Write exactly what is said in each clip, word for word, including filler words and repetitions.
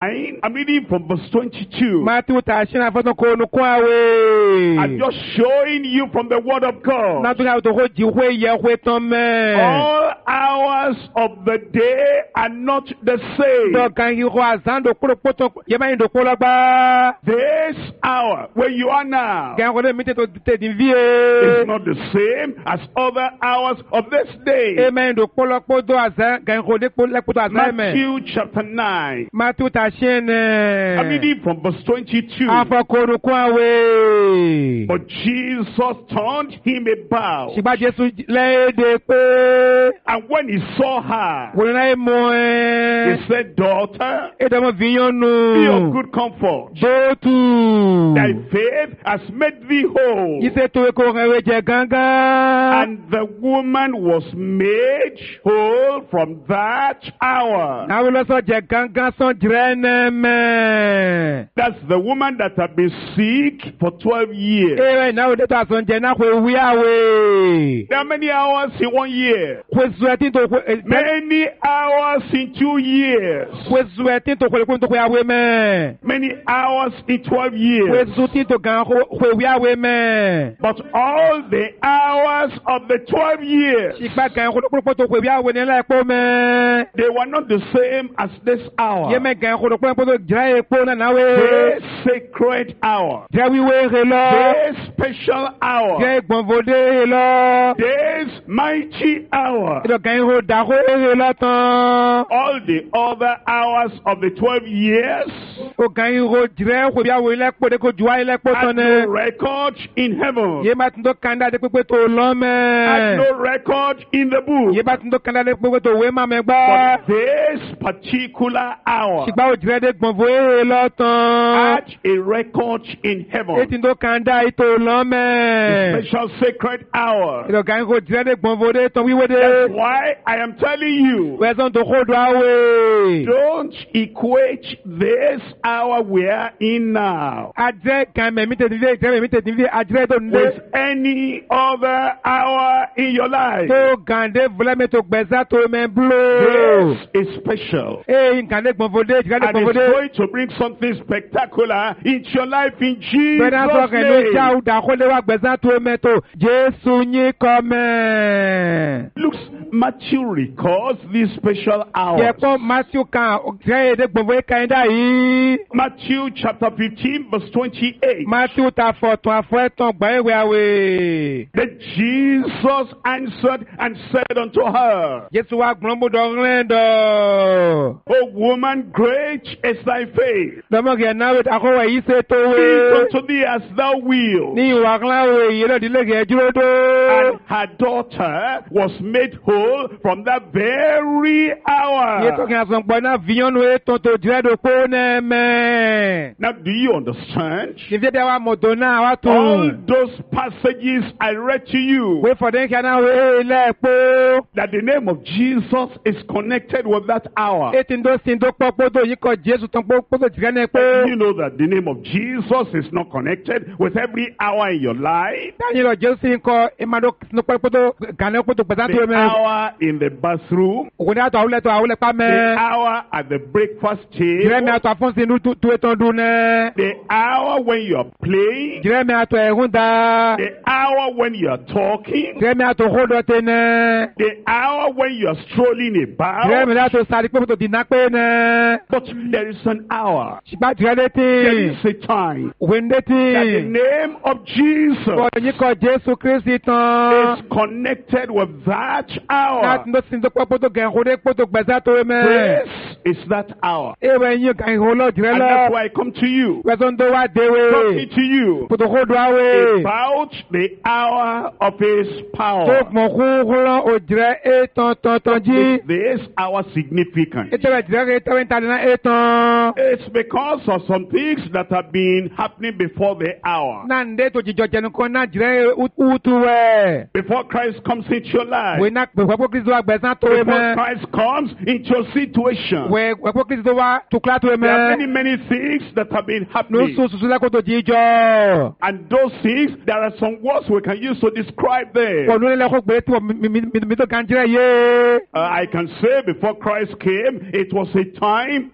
nine, I'm reading from verse twenty-two. Matthew ta shina foto ko nu kwa we. I'm just showing you from the word of God. Na tu ka to ho ji hwe ye hwe ton me. All hours of the day are not the same. Do kan yi ho azan do ko poto ye ma ndo ko lagba. This hour where you are now Kan ko le mi te to te din vie. is not the same as other hours of this day. E ma ndo ko lagbo do azan kan ko de ko le poto azan me. Matthew chapter nine. Matthew ta shine. I'm reading from verse twenty-two. Afa ko nu kwa we. But Jesus turned him about, Sigba Jesu le de pe. and when he saw her, Wo na mo he eh. said, Daughter, E do mo viyon be of nu. good comfort. Do tu. Thy faith has made thee whole. Ise to ko rewe je ganga. And the woman was made whole from that hour. Na wo lo so je ganga son drene me. That's the woman that had been sick for twelve years. E na wo de to son je na ko wi awe. There are many hours in one year, Ko sueti to ko many hours in two years, ko sueti to ko ko to ko awe me. many hours in twelve Ko years. sueti to gan ko ko wi awe me. But all the hours of the twelve years, Sigba gan ko ko to ko wi awe ni la po me. they were not the same as this hour. Ye me gan ko ko to jra e po na na we. This sacred hour, Jra wi we re lo. this special hour, Jra gbonvode lo. this mighty hour. E do gan ho da ho re lo tan. All the other hours of the twelve years O gan ho jra ko bi awe le po de ko juwa le po had tan ne. no record in heaven, Ye ma tun do kanda de pepe to lo me. had no record in the book. Ye ba tun do kanda de pepe to we ma me But gba. this particular hour Sigba o jra de gbonvo e lo tan. had a record in E heaven. tin do kanda i to lo A me. special sacred hour. E do gan ho jra de gbonvo de tan wi we That's de. why I am telling you, We son to ho do awe. don't equate this hour we are in now Adre kan me mi te din vie, jra me te din vie adre do with nde. any other hour in your life. To gande vle me to gbeza to me blo. This is special. E gande gbonvo de, jra de And gbonvo it's de. going to bring something spectacular into your life in Jesus' Bẹ́ẹ̀ni sọ kẹ́ ló já name. ọ̀dà kó lé wá gbẹ̀sán tó mẹ́tò Jésù yín kọ́ mẹ́. Looks, Matthew records this special hour. Yẹ̀pọ̀ Matthew kan ọ̀gá èdè gbogbo ẹ̀ka ẹ̀dá yìí. Matthew chapter fifteen verse twenty-eight. Matthew ta fọ̀tún àfọ̀ ẹ̀tàn gbà ẹ̀wẹ̀ àwẹ̀. Then Jesus answered and said unto her, Jésù wa gbọ́n bó dọ̀ rẹ̀ dọ̀. O woman, great is thy faith. Dọ́mọ̀gì ẹ̀ná wẹ̀ àkọ́wẹ̀ yìí ṣe tó Be wẹ̀. it unto thee as thou wilt. Ní ìwà kan láwẹ̀ yìí lọ́dí lẹ́gẹ̀ẹ́ dúró dó. And her daughter was made whole from that very Yé tó hour. kí n sọ̀n pọ̀ náà fìyànnú ètò tó jẹ́ dòpó náà mẹ́. Now, do you understand? Kìí ṣe wa mọ̀tò náà wá tó. All those passages I read to you, Wé fọ̀dé kí a náà wé ilé ẹ̀pọ̀. that the name of Jesus is connected with that hour. Eti ndo si ndo kpɔ kpoto yi kɔ Jesu tɔn kpɔ kpoto tigɛ ne And kpɔ. you know that the name of Jesus is not connected with every hour in your life. Tanyi lɔ Jesu si kɔ ema do ndo kpɔ kpoto gane kpoto gbɛsan to The mɛ. hour in the bathroom, Òkùnrin atɔ awulɛ to awulɛ kpa the mɛ. hour at the breakfast Jìrɛ mi table, atɔ afɔnsi nu tu tu etɔn du nɛ. the hour when you are playing, Jìrɛ mi atɔ ɛhun da. the hour when you are talking, Jìrɛ mi atɔ ho dɔ te nɛ. the hour when you are strolling Jìrɛ mi about. atɔ sari kpɔ kpoto di na kpe nɛ. But there is an hour, Sigba jìrɛ de there ti. is a time Òkùnrin de that the ti. name of Jesus Kɔ yi kɔ Jesu Kristi tɔn. is connected with that hour. N'a ndo si ndo kpɔ kpoto gɛnko de kpoto gbɛsan to mɛ. This is that hour. Ewe yin kan ho lɔ jìrɛ And that's lɔ. why I come to you, Wɛsɔn do wa dewe. talking to you Kotoko do awe. about the hour of his Tó power. gbọ̀n kún kúrọ̀ òjìrẹ́ ètàn tọ̀tàn jí. This hour significant. Ètò ìjìrẹ́ ètò ìtàdínà ètàn. It's because of some things that have been happening before the hour. Náà ndé tó jíjọ jẹnu kan náà jìrẹ́ útú wẹ̀. Before Christ comes into your life. Wẹ̀ náà pẹ̀pẹ́ kristu wa gbẹ̀sán tó wẹ̀ Before mẹ́. Christ comes into your situation. Wẹ̀ pẹ̀pẹ́ kristu wa tukula tó wẹ̀ There are mẹ́. many, many things that have been Ní happening. sùn sùsù lẹ́kọ̀ọ́ tó jíjọ. And those things, there are some words we can use to describe them. Pọ̀nú lẹ́kọ̀ọ́ gbé tí wọ́n mi tó kàn jìrẹ́ yé. Uh, I can say before Christ came, it was a time of problems.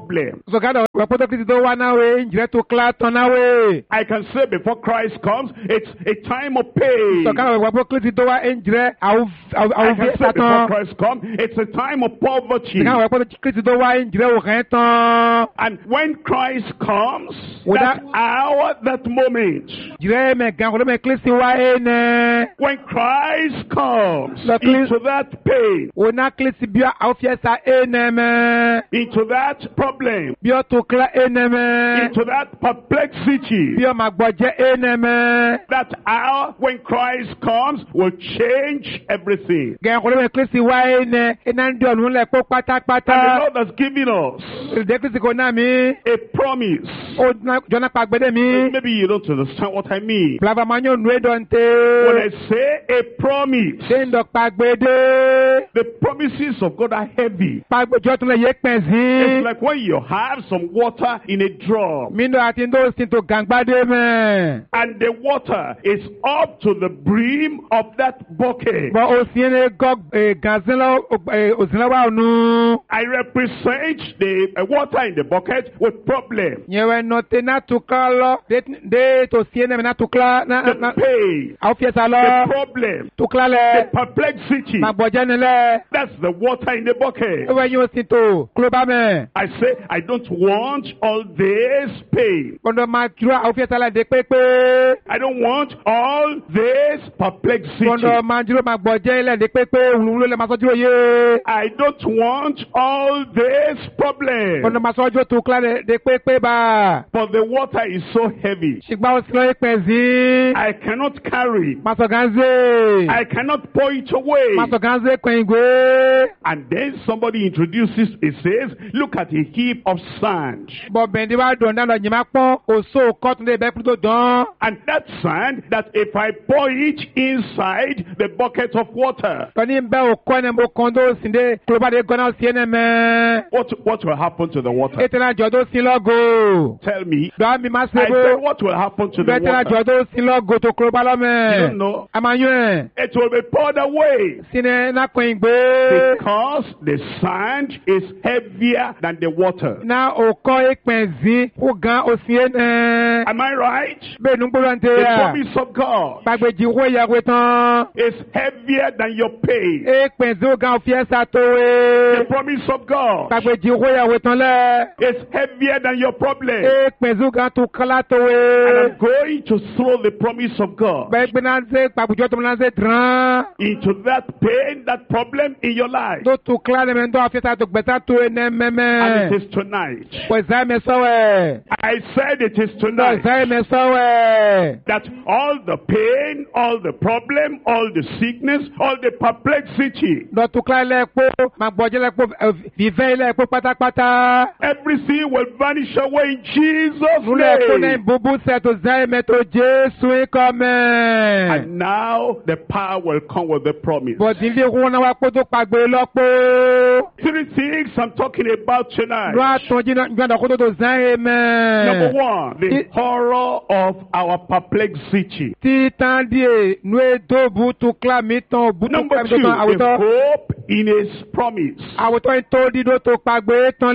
problem. So kada wepo to Kristi to wa na we njire to kla ton na we. I can say before Christ comes, it's a time of pain. So kada wepo Kristi to wa njire au au I au can vi say before satan. Christ comes, it's a time of poverty. Kada wepo Kristi to wa njire o ren ton. And when Christ comes, Would that that- hour, that moment, Njire me gan ko me Kristi wa ene. when Christ comes The clean- into that pain, O na Kristi bia au fiesta ene me. into that problem, Bio to kla ene me. into that perplexity, Bio magboje ene me. that hour when Christ comes will change everything. Gan ko me Kristi wa ene. Ena ndi onu le po And the pátápátá. Lord has given us De Kristi ko na mi. a promise. O na jona pa gbede mi. Maybe you don't understand what I mean. Plava manyo nu When edonte. I say a promise, Se ndok pa gbede. the promises of God are heavy. Pa gbejo tun le ye It's penzi. like when you have some water in a drum Mi ndo ati ndo sin to gangbade me. and the water is up to the brim of that bucket. Bo o sin le gog ganzin lo o sin lo wa nu. I represent the uh, water in the bucket with problem, Nyewe no te na to kala. De de to sin me na to kla na the na. pain, Au fiesta the lo. problem, To kla the le. perplexity. Ma boje ne le. That's the water in the bucket. Ewe yo sin to klo ba me. I say, I don't want all this pain. Kondo ma jura au fiesta la de pepe. I don't want all this perplexity. Kondo ma juro ma boje le de pepe. Ulu le ma so juro ye. I don't want all this problem. Kondo ma so juro to kla de de pepe ba. For the water is so heavy. Ṣùgbọ́n o sì lọ ìpẹ̀sí. I cannot carry. Masoganze. I cannot pour it away. Masoganze kwengwe. And then somebody introduces, it says, look at a heap of sand. Bọ̀ bẹ̀ndì wa dùn dáná yìí pọ́n. Òṣò kọ́tún lè bẹ́ kúrò dán. And that sand, that if I pour it inside the bucket of water, Tọ́ni bẹ́ òkọ́ ẹni mo kàn tó sì dé. Kúròbádé gọ́nà sí ẹni mẹ́. what, what will happen to the water? Ètò ìrìnàjò tó sí lọ́gò. Tell me. Dọ́wọ́ mi máa ṣe I bó. said, what will happen to the Bẹ́ẹ̀ tí ìrìnàjò water? tó sí lọ́gò tó kúròbá You lọ́mẹ́. don't know. A máa yún ẹ̀. It will be poured away Sínú iná kwengbe. because the sand is heavier than the water. Na òkọ́ ìpẹ̀sí. Ó gan òsì ẹni. Am I right? Bẹ́ẹ̀ ni gbọ́dọ̀ ń The tẹ̀ yà. promise of God Gbàgbéjì wo ìyàwó tán. is heavier than your pain. Ekpenzi o gan fiesta to The we. promise of God Gbàgbéjì wo ìyàwó tán lẹ̀. is heavier than your problem. Ekpenzi o gan to kala to And we. I'm going to throw the promise of God Bẹ́ẹ̀ gbé náà ṣe gbàgbéjọ́ tó náà ṣe dran. into that pain, that problem in your life. Tó tu kala ní mẹ́tọ́ àfẹ́sà tó gbẹ̀sà tó ẹnẹ́ And mẹ́mẹ́. it is tonight. Pẹ̀sà mi sọ̀wẹ̀. I said it is tonight Pẹ̀sà mi sọ̀wẹ̀. that all the pain, all the problem, all the sickness, all the perplexity, Dọ̀tú kala ilẹ̀ ẹ̀kọ́. Màá gbọ́jẹ́ lẹ̀ ẹ̀kọ́. Fìfẹ́ ilẹ̀ ẹ̀kọ́ pátápátá. everything will vanish away in Jesus' Múlẹ̀ ẹ̀kọ́ ní name. búbú sẹ̀tò zẹ́ mẹ́tò Jésù ikọ̀ mẹ́. And now the power will come with the promise. Bọ̀dì ilé ìwọ̀n náà wá kó tó pàgbé lọ́pọ̀. Three things I'm talking about tonight. Lọ́ àtúnjí náà gbọ́dọ̀ kó tó tó zẹ́ mẹ́. Number one, the It- horror of our perplexity. Títan díè nu ètò bùtù kílámì tán bùtù Number kílámì two, tó tán the àwùjọ. hope in His promise. Àwùjọ yìí tó dídó tó pàgbé tán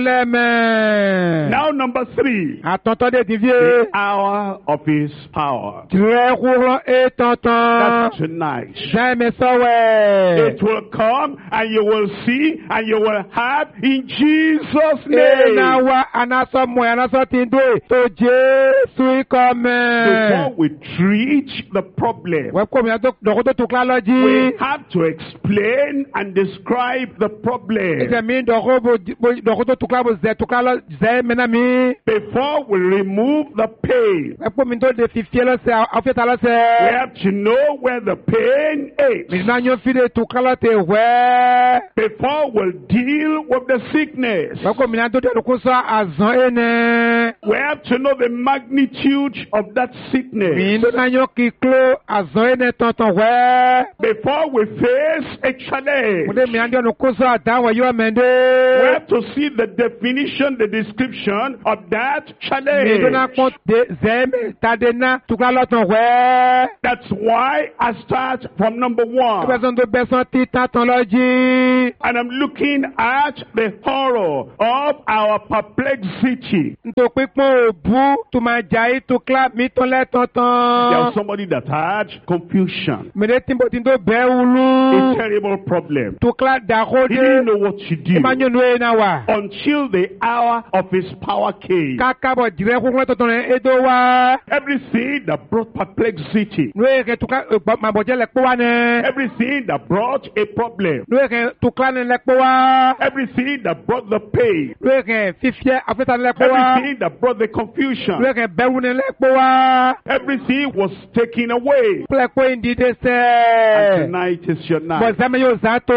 lẹ́mẹ̀. Now, number three, Àtọ̀tọ̀ dé ti fi the é. hour of His power. Tìrẹ̀ kúrọ̀ ètò tán. That's tonight. Zẹ́ mi sọ̀wẹ̀. It will come and you will see and you will have in Jesus' Ena name. wa anasọ mọ̀ anasọ ti ń dó tó Jésù ikọ̀ mẹ́. Before we treat the problem, Wẹ́ kó mi àtọ́ dọ̀kọ́ tó tó kílá we lọ́jí. have to explain and describe the problem Ìṣẹ̀ mi dọ̀kọ́ bó dọ̀kọ́ tó tó kílá bó zẹ̀ tó kílá lọ zẹ́ mẹ́nà mi. before we remove the pain. Wẹ́ kó mi tó de fífi lọ́sẹ̀ àfẹ́ta We lọ́sẹ̀. have to know where the pain is Mìíràn yóò fi de tó kílá tẹ̀ wẹ́. before we deal with the sickness. Wẹ́ kó mi náà tó dẹ̀ lókun sọ àzán ẹnẹ. We have to know the magnitude of that sickness Mindo na nyo ki klo azon ene tonton we. before we face a challenge. Mude mi andi onu kuzo adawa yo mende. We have to see the definition, the description of that Mindo na challenge. kon de zeme tadena tukla loton we. That's why I start from number one. Beson do beson ti tatology. And I'm looking at the horror of our perplexity. Nto pipon obu tu ma jai tukla mi ton le There tonton. was somebody that had confusion, Mede timbo tindo be a ulu. terrible problem. Tukla da He didn't rode. know what to do Imanyo nwe na wa. until the hour of his power came. Kaka bo dire kukla tonton edo wa. Everything that brought perplexity, Nwe ke tukla ma boje le kwa ne. everything that brought a problem, Nwe ke tukla ne le kwa. everything that brought the pain, Nwe ke fifie afeta le kwa. everything that brought the confusion, Nwe ke bewu ne le kwa. everything was taken away. Kule kwa indi de And se. tonight is your Bo night. zame yo zato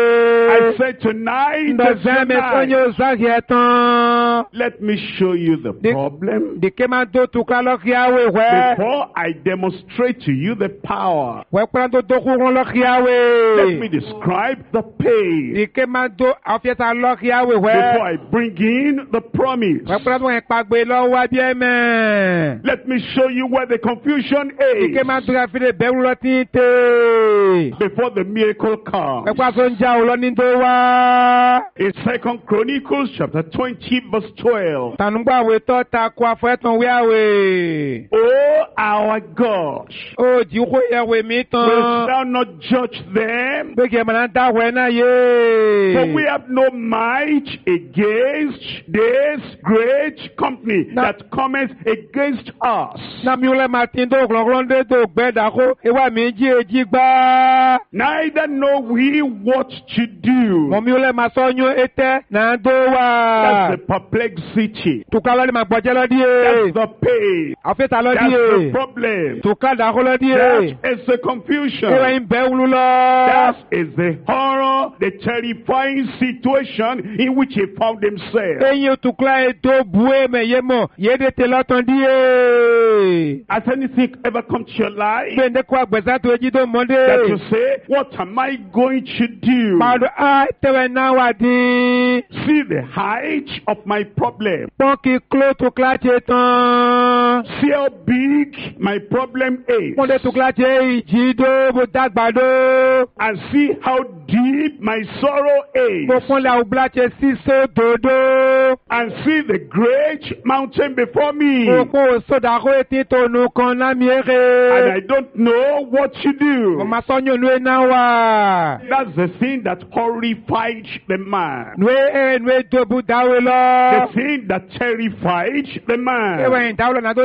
I e. said tonight Bo is your zame night. sonyo zakietan. Let me show you the Di- problem Di keman do tukla lo kiawe we. before I demonstrate to you the power. We kwa do do kuron lo Let me kiawe. describe the pain Di keman do afeta lo kiawe before we. I bring in the promise. We kwa do en pagbe lo wa bien men. Let me show you where the confusion Di is keman do afide bewu lo tinte. before the miracle We comes. kwa so nja ulo ni do wa. In Second Chronicles chapter twenty verse twelve. Tanungba we to ta kwa fo eton we awe. Oh our God, O ji ko ye we mi wilt tan. thou not judge them? Be ke man da we na For we ye. have no might against this great company No. that cometh against us. Na mi ule Martin do glon de do gbe da ko e wa mi ji eji gba. Neither know we what to Mo do. mi ule ma so nyo ete na do That's wa. the perplexity. Tuka lo ni ma gboje lo di That's e. the pain. Afeta lo That's di the e. problem. Tuka da ko lo di e. That is the E wa confusion. in be ulu lo. That is the horror, the terrifying situation in which he found himself. Eyin tukla e do bue me ye mo. Ye de te lo ton di e. Has anything ever come to your life Be nde kwa gbesa to eji do that you monde. say, what am I going to do? Pado a tewe na wa di. See the height of my problem. Pon ki klo tukla che tan. See how big my problem is. Monde tukla che iji do bo dagba do. And see how deep my sorrow Mo is. pon la ubla che siso dodo. And see the great mountain before me. Mo ko soda ko eti to nu kan na mi And ere. I don't know what to Mo do. ma so nyo nwe na wa. That's the thing that horrified the man. Nwe e nwe do bu dawe The lo. thing that terrified the E wa man. en dawe lo na do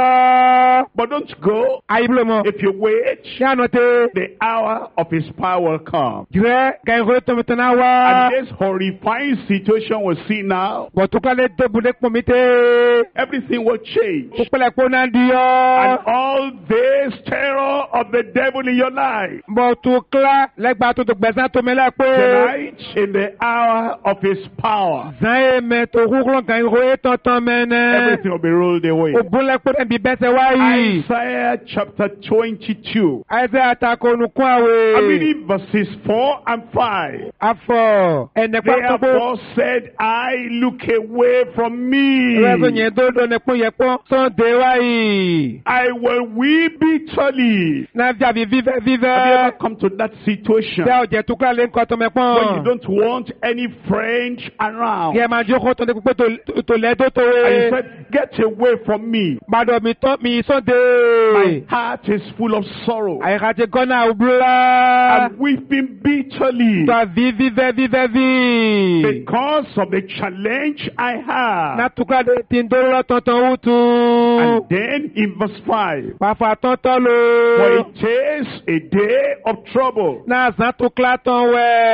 siso. But don't go. Ayi blo mo. If you wait, Ya no te. the hour of his power will come. Jure ka en to mi to na wa. And this horrifying situation we see now, Bo tukla le do bu de po mi te. everything will change. Ko pele ko na di And yo. all this terror of the devil in your life, Bo tukla le gba to to gbesa to me la pe. tonight, in the hour of his power, Zan e me to kuklon kan ro e tonton mene. everything will be rolled away. O bun le pe en bi bese wa yi. Isaiah chapter twenty-two. Isaiah ta ko nu kun I'm awe. reading verses four and five. Afọ ene pa to po. Therefore said I, look away from me. Rezo nye do do ne pon ye pon son de wa yi. I will weep bitterly. Na via vi vive Have you vive. ever come to that situation Se o je tukla le nkan to me when you pon. don't want any friend around? Ye ma jo ko to de pe to to le do to And you we. said, get away from me. Bado mi to mi son My de. heart is full of sorrow. Ay ka je gona ubla. I'm weeping bitterly To vi vive vive vi. because of the challenge I Na have. tukla de tin do lo tonton utu. And then in verse five, Pafa tonton for lo. it is a day of trouble. Na zan tukla ton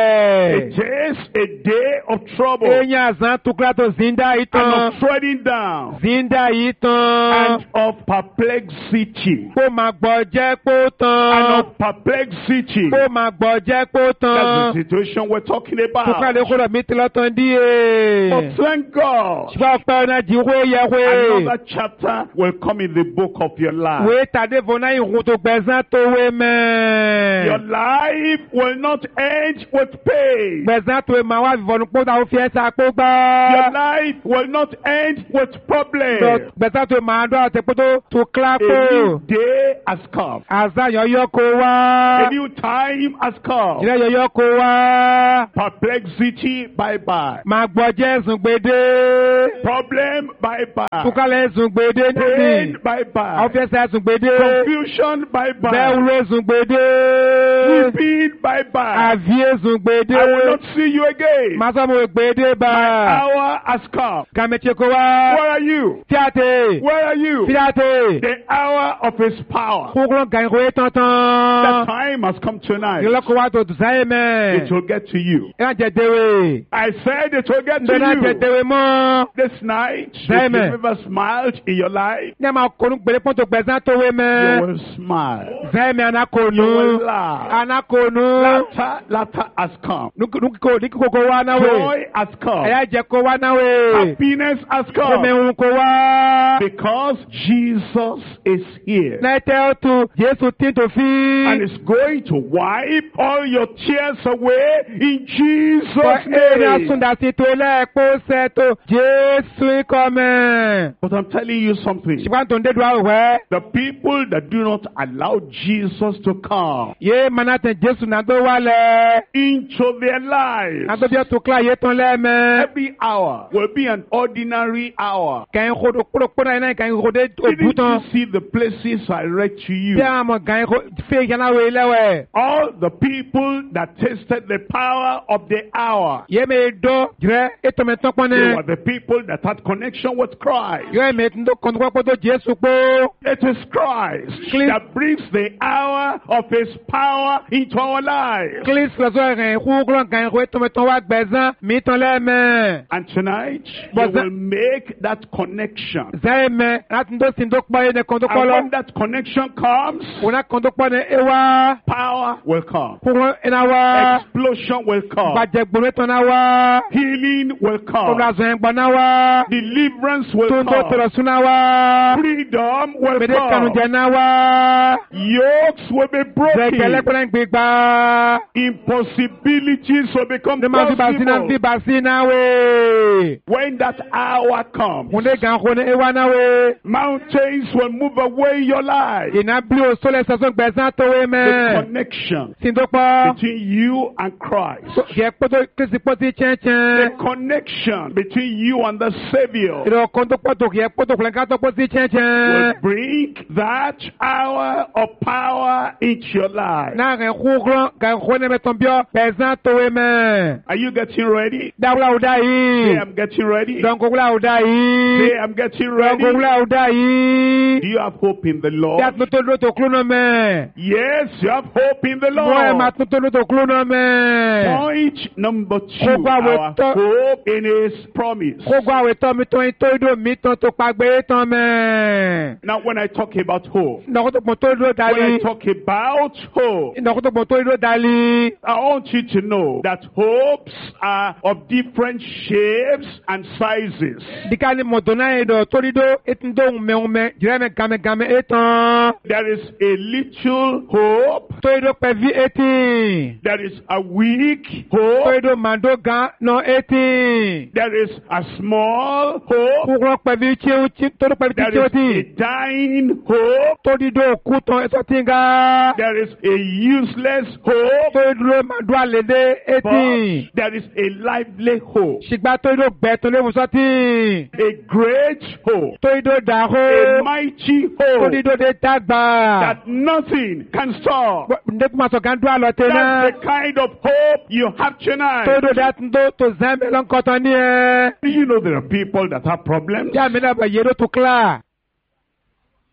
It we. is a day of trouble Enya zan tukla to zinda and iton. of treading down Zinda iton. and of perplexity. Kó máa gbọ́ jẹ́ kó And tán. of perplexity. Kó máa gbọ́ jẹ́ kó That's tán. the situation we're talking Kókó about. lè kúrò mí ti lọ́tàn díẹ̀. But thank God, Ṣùgbọ́n ọ̀pẹ ọ̀nà jíwé yẹ wé. another chapter will come in the book of your life. Wé tàdé fúnná ìhun tó gbẹ̀sán tó wé mẹ́. Your life will not end with pain. Gbẹ̀sán tó wé máa wá ìfọ̀nù pọ́ táwọn fi ẹ̀sà pọ́ Your gbá. life will not end with problems. Gbẹ̀sán tó wé máa dọ́ àti pọ́ tó tó kílá A new pọ́. day has come. Àzá yọ̀yọ́ kó A wá. new time has come. Ìrẹ́ yọ̀yọ́ kó wá. Perplexity, bye bye. Máa gbọ́ jẹ́ ẹ̀sùn gbèdé. Problem, bye bye. Túkálẹ̀ ẹ̀sùn gbèdé Pain, níbi. bye bye. Àwọn fi ẹ̀sà ẹ̀sùn gbèdé. Confusion, bye Bẹ́ẹ̀ bye. wúlò ẹ̀sùn gbèdé. Weeping, bye bye. Àfi ẹ̀sùn gbèdé. I will not see you again. Máa sọ mo gbèdé bá. Hour has come. Kàmẹ́tì kó wá. Where are you? Tíátè. Where are you? Tíátè. The hour of his power. Kúkúrú gàǹkó yé The tán-tán. time has come tonight. Ìlọ́kọ̀ wa tó dùsáyé It mẹ́. will get to you. Ìyá jẹ̀dẹ̀wé. I said it will get to Ndọ́dá you. jẹ̀dẹ̀wé mọ́. This night, if Amen. you've ever smiled in your life, Ní ẹ̀ máa kónú gbèrè pọ́ńtò gbẹ̀sán tó wé you mẹ́. will smile. Zẹ́mi You anakonu. will laugh. Anakonu. Laughter, laughter has come. Nukiko nikiko wa nawe. Joy has come. Ẹ̀yà jẹ́ kó wá náwe. Happiness has come. Omehun kó wá. Because Jesus is here. N'ẹ̀tẹ̀ ọ̀tún Jésù tí tó fi. And is going to wipe all your tears away in Jesus' Fọ èrè name. àsúndàsí tó lẹ́ẹ̀kọ́ sẹ́tò Jésù ikọ̀ mẹ́. But I'm telling you something. Ṣùgbọ́n tó ń dédú àwẹ̀. The people that do not allow Jesus to come Yé manatẹ̀ Jésù náà tó wá lẹ̀. into their lives, Náà tó bí ọ̀tún kílá yé tán lẹ́ẹ̀mẹ́. every hour will be an ordinary hour. Kẹ̀yìn kodo kúrò kúrò náà kẹ̀yìn kodo òbú Didn't tán. you see the places I read to you? Bí àwọn ọmọ kẹ̀yìn fẹ́ ìyánáwó ilẹ̀wẹ̀. All the people that tasted the power of the hour, Yé mi dọ́ jẹ́ ètò mi tán pọ́n they ní. were the people that had connection with Christ. Yóò mi tó kọ́ńtò tó Jésù pé. It is Christ Clean- that brings the hour of his power into our lives. Kílísì lọ́sọ̀ rẹ̀ kú kúrò kẹ̀yìn kó ètò mi tán wá gbẹ̀sán mi tán lẹ́ẹ̀mẹ́. And tonight, you But the- will make that connection. Zẹ́yìn mẹ́ láti tó sì tó pọ́ yé ní kọ́ńtò kọ́ And lọ. when that connection comes, Wọ́n náà kọ́ńtò pọ́ ní ewa. power will come. Kúrò iná wá. Explosion will come. Bàjẹ́ gbòmí tán náà wá. Healing will Kúrò come. àzọ̀ ẹ̀gbọ́n náà wá. Deliverance will Tó ń tó come. tẹ̀rọ̀ sún náà wá. Freedom will Mèdè kanu come. jẹ náà wá. Yokes will be Zẹ̀kẹ̀ broken. lẹ́kọ̀ọ́ gbígbà. Impossibilities will become Ní ma fi bàsí náà fi possible. bàsí náà wé. When that hour comes, Kúndé gan kó ní ewa náà wé. mountains will move away in your life. Ìná bí o sólẹ̀ sọ́sọ́ gbẹ̀sán tó wé The mẹ́. connection Sìndópọ̀. between you and Christ. Kìí kpọ́tò kìsì pọ́tì The chẹ́nchẹ́n. connection between you and the Savior Ìrọ̀ kọ́ńtò pọ́tò kìí kpọ́tò kùlẹ̀ kátó pọ́tì will chẹ́nchẹ́n. bring that hour of power into your life. Náà rẹ̀ kúrọ̀ gan kó ní mẹ́tọ́ bíọ́ gbẹ̀sán tó wé mẹ́. Are you getting ready? Dáwúlà ò dá Say, yìí. I'm getting ready. Dọ̀nkọ̀wúlà ò dá Say, yìí. I'm getting ready. Dọ̀nkọ̀wúlà ò dá yìí. Do you have hope in the Bí a Lord? tún tó lóto kúrò náà mẹ́. Yes, you have hope in the Mọ́ ẹ̀ máa Lord. tún tó lóto kúrò náà mẹ́. Point number two, Kókó àwẹ̀ our tọ́- hope in His promise. Kókó àwẹ̀ tọ́ mi tó yín tó ìdó mi tán tó pàgbé tán mẹ́. Now, when I talk about hope, Ìdọ̀kútò pọ̀ tó ìdó when I dalí. talk about hope, Ìdọ̀kútò pọ̀ tó ìdó dalí. I want you to know that hopes are of different shapes and sizes. Dika ni mọ̀tò náà ìdọ̀ tó ìdó ètò tó ń mẹ́wọ́n mẹ́ jìrẹ́ mẹ́ gàmẹ́gàmẹ́ ètàn. There is a little hope. Tó ìdó pẹ̀ví ètì. There is a weak Tó hope. ìdó màdó gan náà ètì. There is a small hope. Kúkúrọ̀ pẹ̀ví tíó tí tó ìdó pẹ̀ví There tíó is tì. a dying hope. Tó ìdó òkú tán ẹ̀sọ́ tí ń ga. There is a useless hope. Tó ìdó màdó àlédè ètì. But there is a lively hope. Ṣìgbà tó ìdó gbẹ̀ tó léwu sọ́tì. A great hope. Tó ìdó A dàhó. mighty Tó hope ìdó dé dàgbà. that nothing can stop. Ndé kuma sọ kan dúró àlọ́ tẹ̀ náà. That's the kind of hope you have Tó tonight. ìdó dá tó tó zẹ́mi lọ́nkọ́tọ̀ ní ẹ. Do you know there are people that have problems? Yá mi náà bẹ̀ yẹ́rọ tó kílà.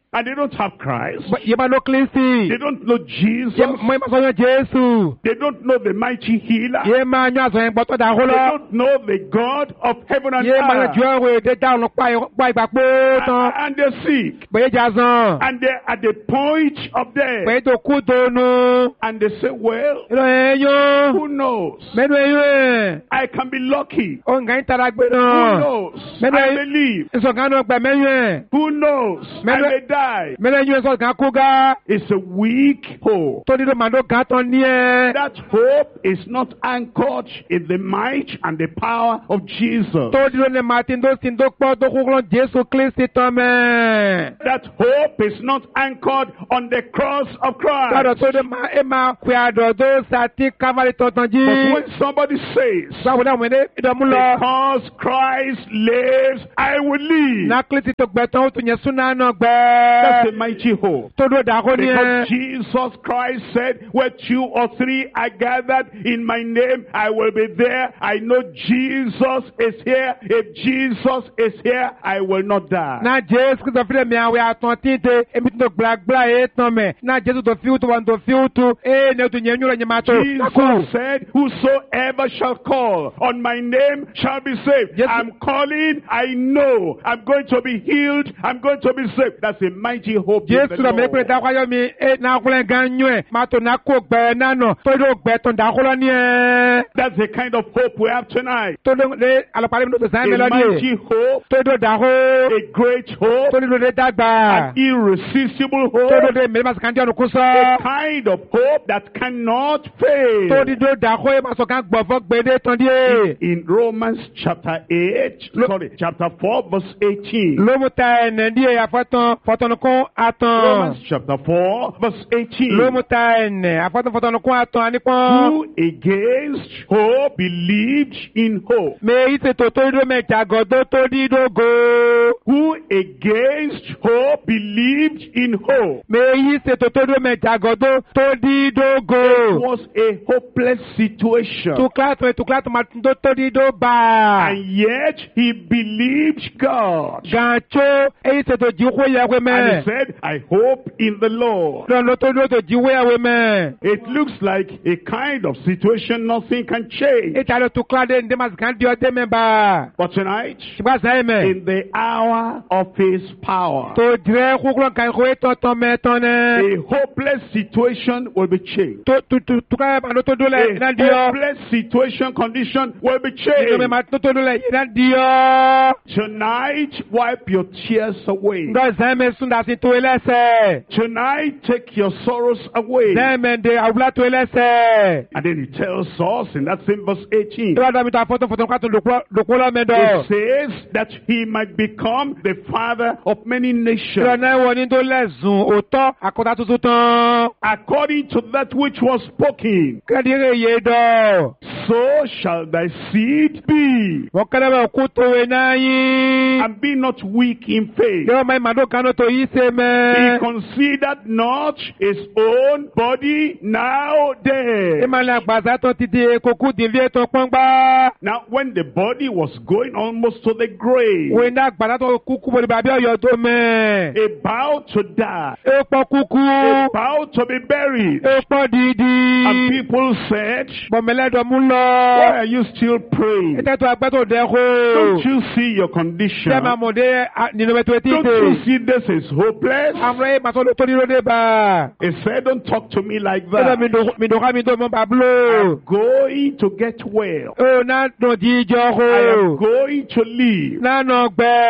and they don't have Christ. Yẹ máa lo Kristi. They don't know Jesus. Yẹ mọ ìmọ̀ sọ́yọ́ Jésù. They don't know the mighty healer. Yẹ máa yọ àṣọ yẹn gbọ́tọ̀ dà They hólọ́. don't know the God of heaven and Yẹ máa yọ earth. jù ọ̀rọ̀ èdè dáhùn pa ìgbà pé tán. And they're sick. Bẹ̀yẹ̀ jà sàn. And they're at the point of death. Bẹ̀yẹ̀ tó kú tó nu. And they say, well, Ìlọ ẹ̀yọ́. who knows? Mẹ́nu ẹ̀yọ́ ẹ̀. I can be lucky. Ó ń gà ń tara gbé Who náà. knows? Mẹ́nu I ẹ̀yọ́. may live. Ìsọ̀kan náà gbà mẹ́yìn ẹ̀. Who knows? I Mẹ́nu may die. mẹ́nu ẹ̀yọ́ ìsọ̀kan kú gá. It's a weak hope. Tó dídó màdó gà tán ní ẹ̀. That hope is not anchored in the might and the power of Jesus. Tó dídó ní Màtín tó sin tó pọ̀ tó kúkúrọ̀ Jésù Kristi tán mẹ́. That hope is not anchored on the cross of Gbọ́dọ̀ Christ. tó dé máa ẹ máa pè àdọ̀ tó sàtí kámárì tọ̀tàn jí. But when somebody says, Sáwọn náà wọ̀nyí ìdọ̀mú lọ. because Christ lives, I will live. Náà Kristi tó gbẹ tán ó tún yẹn súná náà That's a gbẹ. mighty hope. Tó dó dàkó ní ẹ. Because Jesus Christ said, where two or three are gathered in my name, I will be there. I know Jesus is here. If Jesus is here, I will not die. Na Jésù Kristo fi mi àwẹ̀ àtàn títẹ̀ èmi tó gbàgbà ẹ̀ tán mẹ̀. Na Jésù tó fi wùtú wọn tó fi wùtú. Ee ní o tún yẹn nyúrò yẹn máa tó. Jesus said, whosoever shall call on my name shall be saved. Yes. I'm calling, I know I'm going to be healed, I'm going to be saved. That's a mighty hope in Jésù the lọ mi pé Lord. dákọ́yọ́ mi ẹ̀ náà kúlẹ̀ gan nyú ẹ̀. Máa tó náà kó gbẹ náà nọ. Tó dó gbẹ tán dákọ́lọ́ ní ẹ̀. That's the kind of hope we have tonight. Tó dó lé alọ́pàá mi tó sàn mí A lọ́dí. mighty hope, Tó dó dàkó. a great hope, Tó dó lé dàgbà. an irresistible Tó dó hope, lé mẹ́lẹ́ máa sàn kàndí ọ̀nù kú a sọ. kind of hope that cannot Tó fail. dídó dàkó ẹ̀ máa sọ ká gbọ̀fọ́ gbèdé tán díẹ̀. In Romans chapter eight, sorry, chapter four, verse eighteen. Ló mú ta ẹ̀nẹ̀ díẹ̀ àfọ́tán fọ́tọ́nukún àtàn. Romans chapter four, verse eighteen. Ló mú ta ẹ̀nẹ̀ àfọ́tán fọ́tọ́nukún àtàn ànípọ́n. Who against hope believed in hope? Mèyí tètò tó dídó mẹ́ta gọ́dọ̀ tó dídó go. Who against hope believed in hope? Mèyí tètò tó dídó mẹ́ta gọ́dọ̀ tó dídó It go. was a hopeless situation. Tuklatò tuklatò máa tó tó dídó bá. And yet he believed God. Gàncho èyí tètò jíwó yàwé And he mẹ́. said, I hope in the Lord. Lọ́nà tó dídó tó jíwó yàwé mẹ́. It looks like a kind of situation nothing can change. Ìtàlẹ̀ tukladé ndé màsí kàn di ọdẹ mẹ́ bá. But tonight, Ṣùgbọ́n àṣà yẹn mẹ́. in the hour of his power, Tó dirẹ́ kúkúrọ̀ kan ìkọ̀wé tọ̀tọ̀ mẹ́tọ́ nẹ́. a hopeless situation will be changed. Tó tu tu tukladé máa tó tó lẹ̀ iná A di ọ́. hopeless situation condition will be Ìjọba changed. máa tó tó lẹ̀ iná di ọ́. Tonight, wipe your tears away. Ndọ́ zẹ́mẹ̀ súndà sí tó ẹlẹ́sẹ̀. Tonight, take your sorrows away. Zẹ́mẹ̀ ndé àwùlá tó ẹlẹ́sẹ̀. And then he tells us in that same verse eighteen, Ìwádìí dàbí tó àfọ́tò fọ́tò ká tó dòkó lọ́mẹdọ̀. it says that he might become the father of many nations, Ìrọ̀nà ẹ̀wọ̀n ní tó lẹ̀sùn òótọ́ àkọ́tà tuntun tán. according to that which was spoken. Kẹ́dìrẹ́ yé dọ̀. So shall thy seed be. Wọ́n kẹ́lẹ́ bẹ̀ kú tó wẹ̀ náà yín. And be not weak in faith. Yọ̀ọ́ máa ìmàdó kan tó yí ṣe He mẹ́. considered not his own body now dead. Ìmàlẹ̀ àgbàsá tó ti di kókó dìlé tó pọ́ngbá. Now, when the body was going almost to the grave, Wọ́n iná àgbàsá tó kúkú bọ̀ ní bàbí ọ̀yọ́ tó mẹ́. about to die, Ó pọ̀ kúkú. about to be buried, Ó pọ̀ dídí. and people said, Bọ̀mẹ́lẹ́dọ̀ mú why lọ. are you still praying? Ìtẹ́tọ̀ àgbẹ̀tọ̀ dẹ́kọ̀. Don't you see your condition? Ṣé máa mọ̀ dé nínú ètò etí Don't ìtè? you see this is hopeless? Àwọn ẹ̀ máa sọ tó ní lóde bá. He said, don't talk to me like Ṣé mi that. dòká mi tó mọ bàbúlò? I'm going to get well. Ó náà dùn jíjọ I am kó. going to live. Náà nà And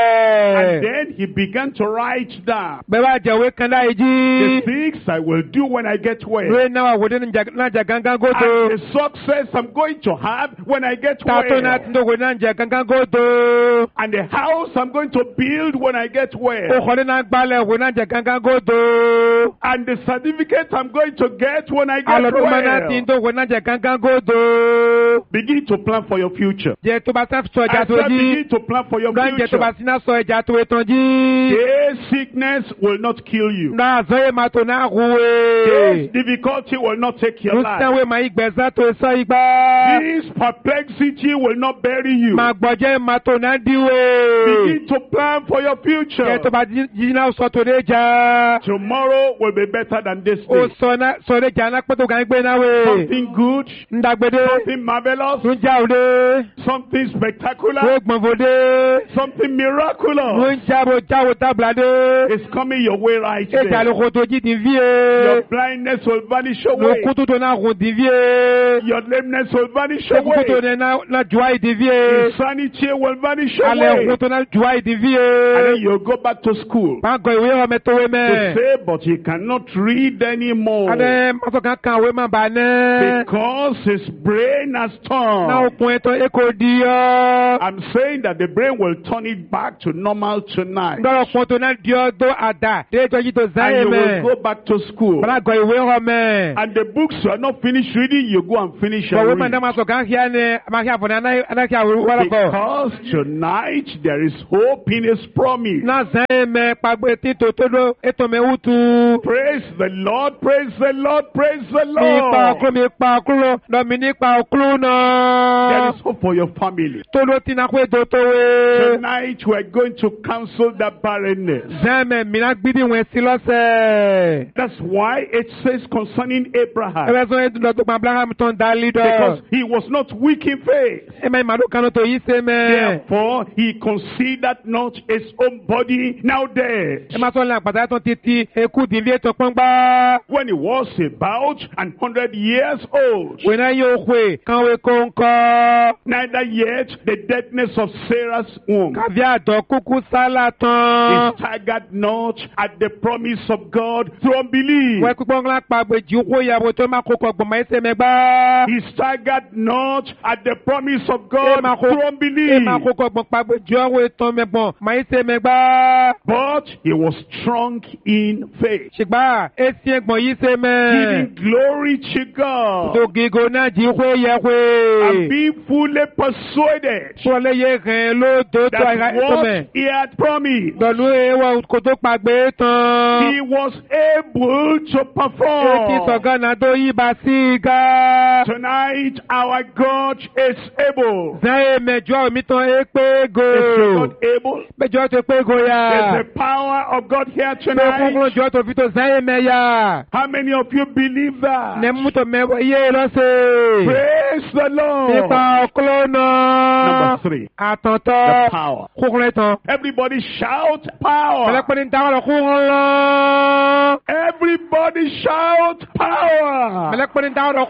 gbẹ. then he began to write down Bẹ́ẹ̀ bá jẹ̀wé kan láì the jí. things I will do when I get well. Lóye náà wà wòde náà jẹ gángan gòtò. And the success I'm going to have when I get Tàtó náà ti well. dòwò náà jẹ gángan gòtò. And the house I'm going to build when I get well. Òkòlè náà gbalẹ̀ wò náà jẹ gángan gòtò. And the certificate I'm going to get when I get Àlọ́dún máa náà ti well. dòwò náà jẹ gángan gòtò. Begin to plan for your future. Jẹ tó bá sá sọ I ẹja tó said jí. begin to plan for your Lọ́njẹ tó bá future. síná sọ ẹja tó ètò jí. Jésì sickness will not kill you. Na zoe mato na This ruwe. difficulty will not take your life. Nusanwe ma igbeza to so igba. This perplexity will not bury you. Ma gboje mato na diwe. Begin to plan for your future. Ke to ba jina so to deja. Tomorrow will be better than this O day. so na so deja na peto gan gbe na we. Something good, Ndagbede. something marvelous, Nja ode. something spectacular, We gbonvode. something miraculous Nja bo jawo tablade. is coming your way right E ja there. lo ko to ji di vie. Your blindness will vanish Lo away. kutu to na ro di vie. Your lameness will vanish Lo kutu to away. na na joie di vie. Insanity will vanish Ale away. kutu na joie di And then vie. you'll go back to school Ma go iwe o me to we to me. say, but he cannot read anymore Ade ma so kan kan we ma ba ne. because his brain has Na turned. okun eto e ko di o. I'm saying that the brain will turn it back to normal tonight. Ndoro kun to na di o do ada. De to ji to And zaye you will me. go back to school. Ma go iwe o me. And the books you are not finished reading, you go and finish But we and man read. ma so kan hia ne ma hia fo na na na hia wala ko. Because tonight there is hope in his promise. Na zaye me pagbe ti to to do eto me utu. Praise the Lord, praise the Lord, praise the Mi pa Lord. okun mi pa okun no mi ni pa okun There na. is hope for your family. To do ti na ko do to we. Tonight we are going to cancel that barrenness. Zeme mi na gbidi wen si lose. That's why it says concerning Abraham, Ebe so e do to pa Abraham ton dali do. because he was not weak in faith. E me ma do kan to yi se me. Therefore, he considered not his own body now dead. E ma so la pata ton titi e ku di vie to pongba. When he was about an hundred years old, We na yo kwe kan we konko. neither yet the deadness of Sarah's womb. Ka via do kuku sala He ton. staggered not at the promise of God through unbelief. We ku pong la pa gbe ji ko ya bo to ma koko gbo ma se me gba. He staggered not at the promise of E God ma ko through e unbelief. ma koko gbo pa gbe ji o we ton me bon ma se me gba. But he was strong in faith, Shigba e si egbon yi se me. giving glory to God To gigo na ji ko ye and kwe. being fully persuaded So le ye ren lo do to that ara to me. what he had promised, Donu e wa ko to pa gbe tan. he was able to Eti perform. soga na do yi ba si ga. Tonight, our God is able. Zaye mejo mi ton e pe Is go. God able? Mejo to pe go Is ya. the power of God here Pe kunglo tonight? jo to fito zaye me ya. How many of you believe that? Ne mu to me ye lo se. Praise the Lord. Ipa oklo Number na. three, the Atonto. power. Kunglo ton. Everybody shout Mele power. pe ni ta lo kunglo. Everybody shout power. Mele pe ni ta lo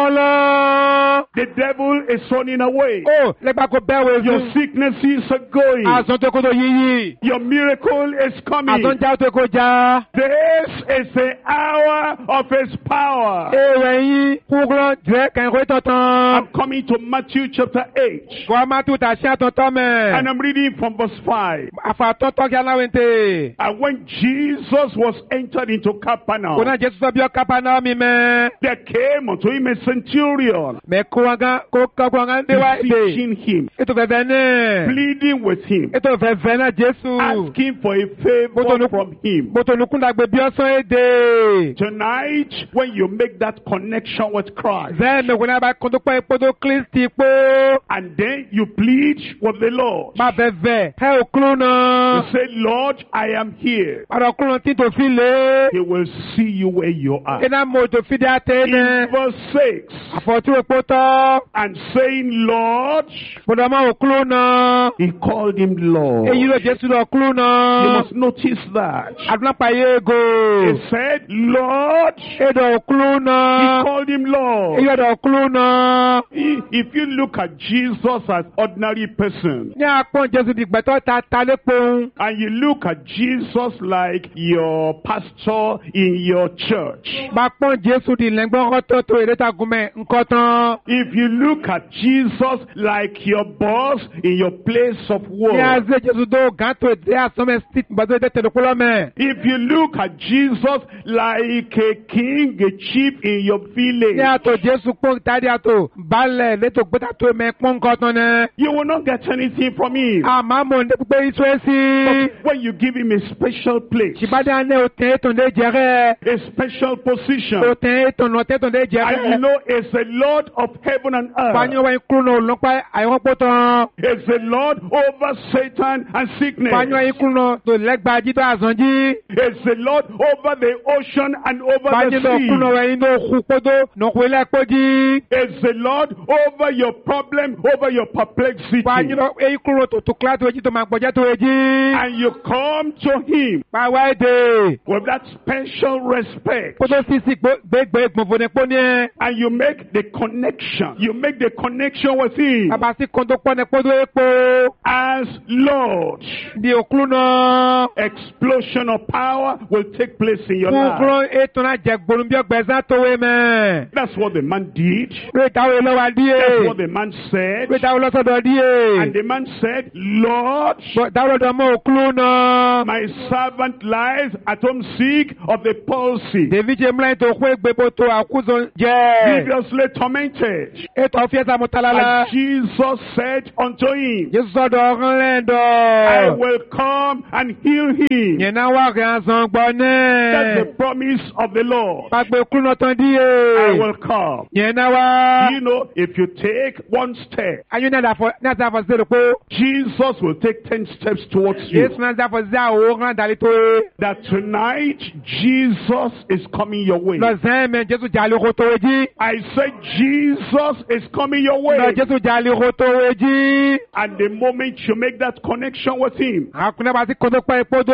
kunglo. The devil is running away. Oh, le gba ko be we Your zu. sicknesses are going. Azon to ko to yiyi. Your miracle is coming. Azon ja to ko ja. This is the hour of his power. Ewe yi kunglo je kan ko to tan. I'm coming to Matthew chapter eight. Kwa ma tu ta sia to to me. And I'm reading from verse five. Afa to to ya na wente. And when Jesus was entered into Capernaum, Kona Jesu so bi o kapa na mi me. there came unto him a centurion, Me ko anga ko ka ko anga de wa de. beseeching him, Eto fe ve ne. pleading with him, Eto fe ve na Jesu. asking for a favor Botonu- from him. Boto nukun da gbe bi o so e de. Tonight, when you make that connection with Christ, Ze me ko na ba ko to pe po do Kristi po. and then you plead with the Lord, Ma ve ve. He o klu you na. say, Lord, I am here. Ara klu ti to fi le. He will see you where you are. Ina mo to fi da te In ne. verse six, Afo tu e po to. and saying, Lord, Bodo ma o klu na. he called him Lord. Eyi lo Jesu lo klu You na. must notice that. Aduna pa ye go. He said, Lord, Edo klu he na. called him Lord. Eyi do klu na. If you look at Jesus as ordinary person, Ní apọ́n Jésù di gbẹ̀tọ́ ta ta lépo. and you look at Jesus like your pastor in your church, Bá pọ́n Jésù di lẹ́gbọ́n kọ́tọ́ tó èrè ta gúnmẹ̀ ńkọ́ tán. if you look at Jesus like your boss in your place of Ní work, azé Jésù tó gán tó èdè àsọ́mẹ̀ sí gbàdó èdè tẹ̀lé mẹ́. if you look at Jesus like a king, a chief in your Ní village, àtò Jésù pọ́n tàdí àtò balẹ̀ létò gbẹ́ta tó mẹ́ pọ́n ńkọ́ tán nẹ. you will not get anything from him. Àmọ́ mo ní pípé iṣu ẹ̀ sí. But when you give him a special place, Chibadane oten ton de jere. a special position. Oten ton oten ton de And you jere. know, it's the Lord of heaven and Panyo earth. wa ikruno longpa ayon poton. It's the Lord over Satan and sickness. Panyo wa ikruno to legbaji to azanji. It's the Lord over the ocean and over Panyo the no sea. kuno wa ino kupodo no kwele poji. It's the Lord over your problem, over your perplexity. Panyo no e ikruno to to kla to eji to magboja to eji. And you come to him Pa wa de. with that special respect. Podo sisi gbe gbe gbonfone poni. And you make the connection. You make the connection with him Abasi kondo pone podo epo. as Lord. Di okruno. Explosion of power will take place in your life. Kukro eto na jegbonu bi ogbeza to we me. That's what the man did. Re tawo lo wa That's what die. the man said. Re tawo lo so do die. And the man said, Lord, Tawo do mo okruno. my servant lies at home sick of the palsy, David Emla to kwe gbebo to akuzo je. grievously tormented. Eto fiesa mutalala. And Jesus said unto him, Jesus do I orlando. will come and heal him. Yena wa gan san That's the gbone. promise of the Lord. Pa gbe okruno ton I die. will come. Yena wa. You know, if you take one step, Ayu na da fo na da fo zero ko. Jesus will take ten steps towards you. Yes na da fo za o ran dali to e. That tonight, Jesus is coming your way. Lo zan men Jesus jali ko to eji. I said, Jesus is coming your way. Lo Jesus jali ko to eji. And the moment you make that connection with him, Akuna ba si kondo pa epodo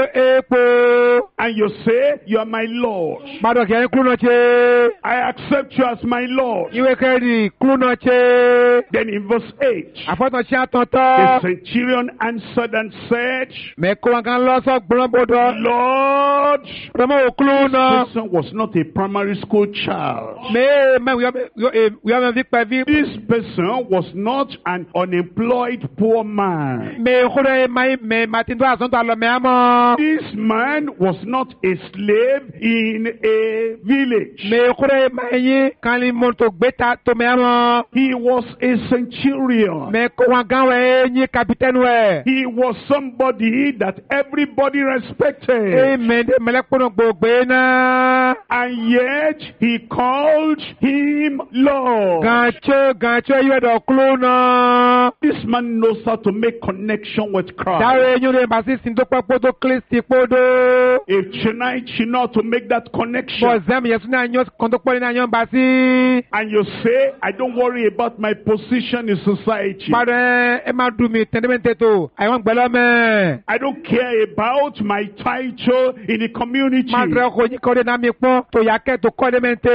epo. and you say, you are my Lord, Mado ke kluno che. I accept you as my Lord. Iwe kedi kluno che. Then in verse eight, Afoto chi the atonto. centurion answered and said, Me ko kan lo so gbon bodo. Lord, Promo kluno. this person was not a primary school child. Me me yo yo yo me vi pa vi. This person was not an unemployed poor man. Me khore mai me matin do azon to alo me amo. This man was not a slave in a village. Me khore mai yi kan li mon to gbeta to me amo. He was a centurion. Me ko wan gan we yi capitaine we. He was somebody that everybody respected. Amen. Me le kono gbogbe na. And yet he called him Lord. Gancho gancho yi do kluno. This man knows how to make connection with Christ. Dawe nyu le basi sin to papo to Kristi podo. If tonight you know how to make that Bo connection, zam yesu na nyo kondo poli na nyo basi. and you say, I don't worry about my position in society. Mare e ma du mi tendemente to. Ai wan gbelo me. I don't care about my title in the community. Madre ko ni ko de na mi pon to yake to ko de mente.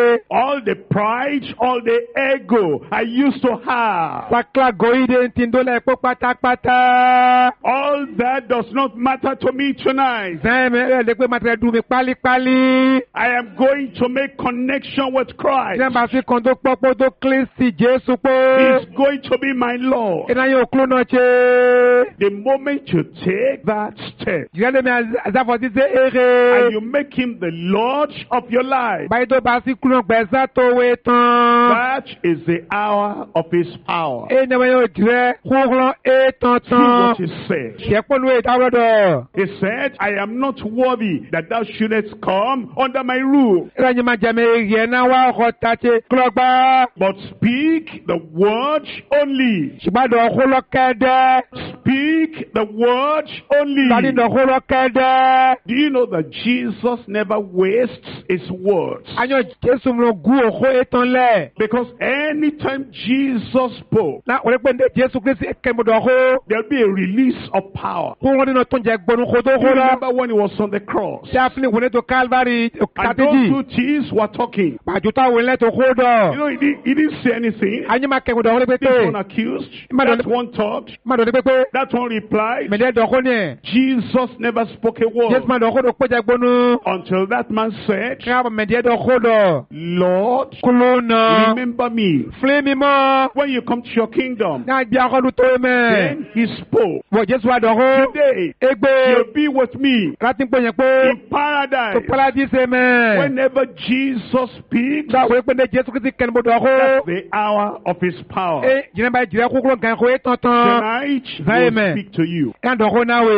All the pride, all the ego I used to have, Sakla goide ntindo le po pátápátá. all that does not matter to me tonight. Zan me le pe matre du mi pali pali. I am going to make connection with Christ. Zan basi kondo popo to Kristi Jesu po. He's going to be my Lord. Ina yo kluno che. The moment you take that step Jale me azafo di se and ere. you make him the Lord of your life, Bayi do basi kluno gbeza to we tan. that is the hour of his power. E ne me yo dire kurun e tan See what tan. he said. Ṣe ponu e dawo do. He said, I am not worthy that thou shouldest come under my roof, Ira ni ma jame ye na wa ko tache klogba. but speak the word only. Ṣùgbọ́n do ko lo kede. Speak the word only. Lani do ko lo kede. Do you know that Jesus never wastes his words? Anyo Jesu mo gu oko etan le. Because anytime Jesus spoke, Na ore pe nde Jesu Kristi ke mo do ko. there'll be a release of power. Ko won no tun je gbonu ko do You ko la. remember when he was on the cross? Ṣafni won to Calvary And those tatiji. two thieves were talking. Bajuta won le to ko You do. know, he didn't, he didn't say anything. Anyo ma ke mo do ko This one pe. accused, Madam- that one talked, Ma do pe pe. that one replied. Me de do ko ni. Jesus never spoke a word Jesu ma do ko do pe je gbonu. until that man said, Ka ba me de do ko do. Lord, Kuluna. remember me Fle mi mo. when you come to your kingdom. Na bi akolu to me. Then he spoke. Wo Jesu wa do ko. Today, Egbe. you'll be with me Láti pe yen pe. in paradise. To paradise me. Whenever Jesus speaks, Da wo pe nde Jesu Kristi ken mo do ko. that's the hour of his power. E jine ba jire kukuro gan ko e tonton. Tonight, he Amen. will speak to you. Kan do ko na we. And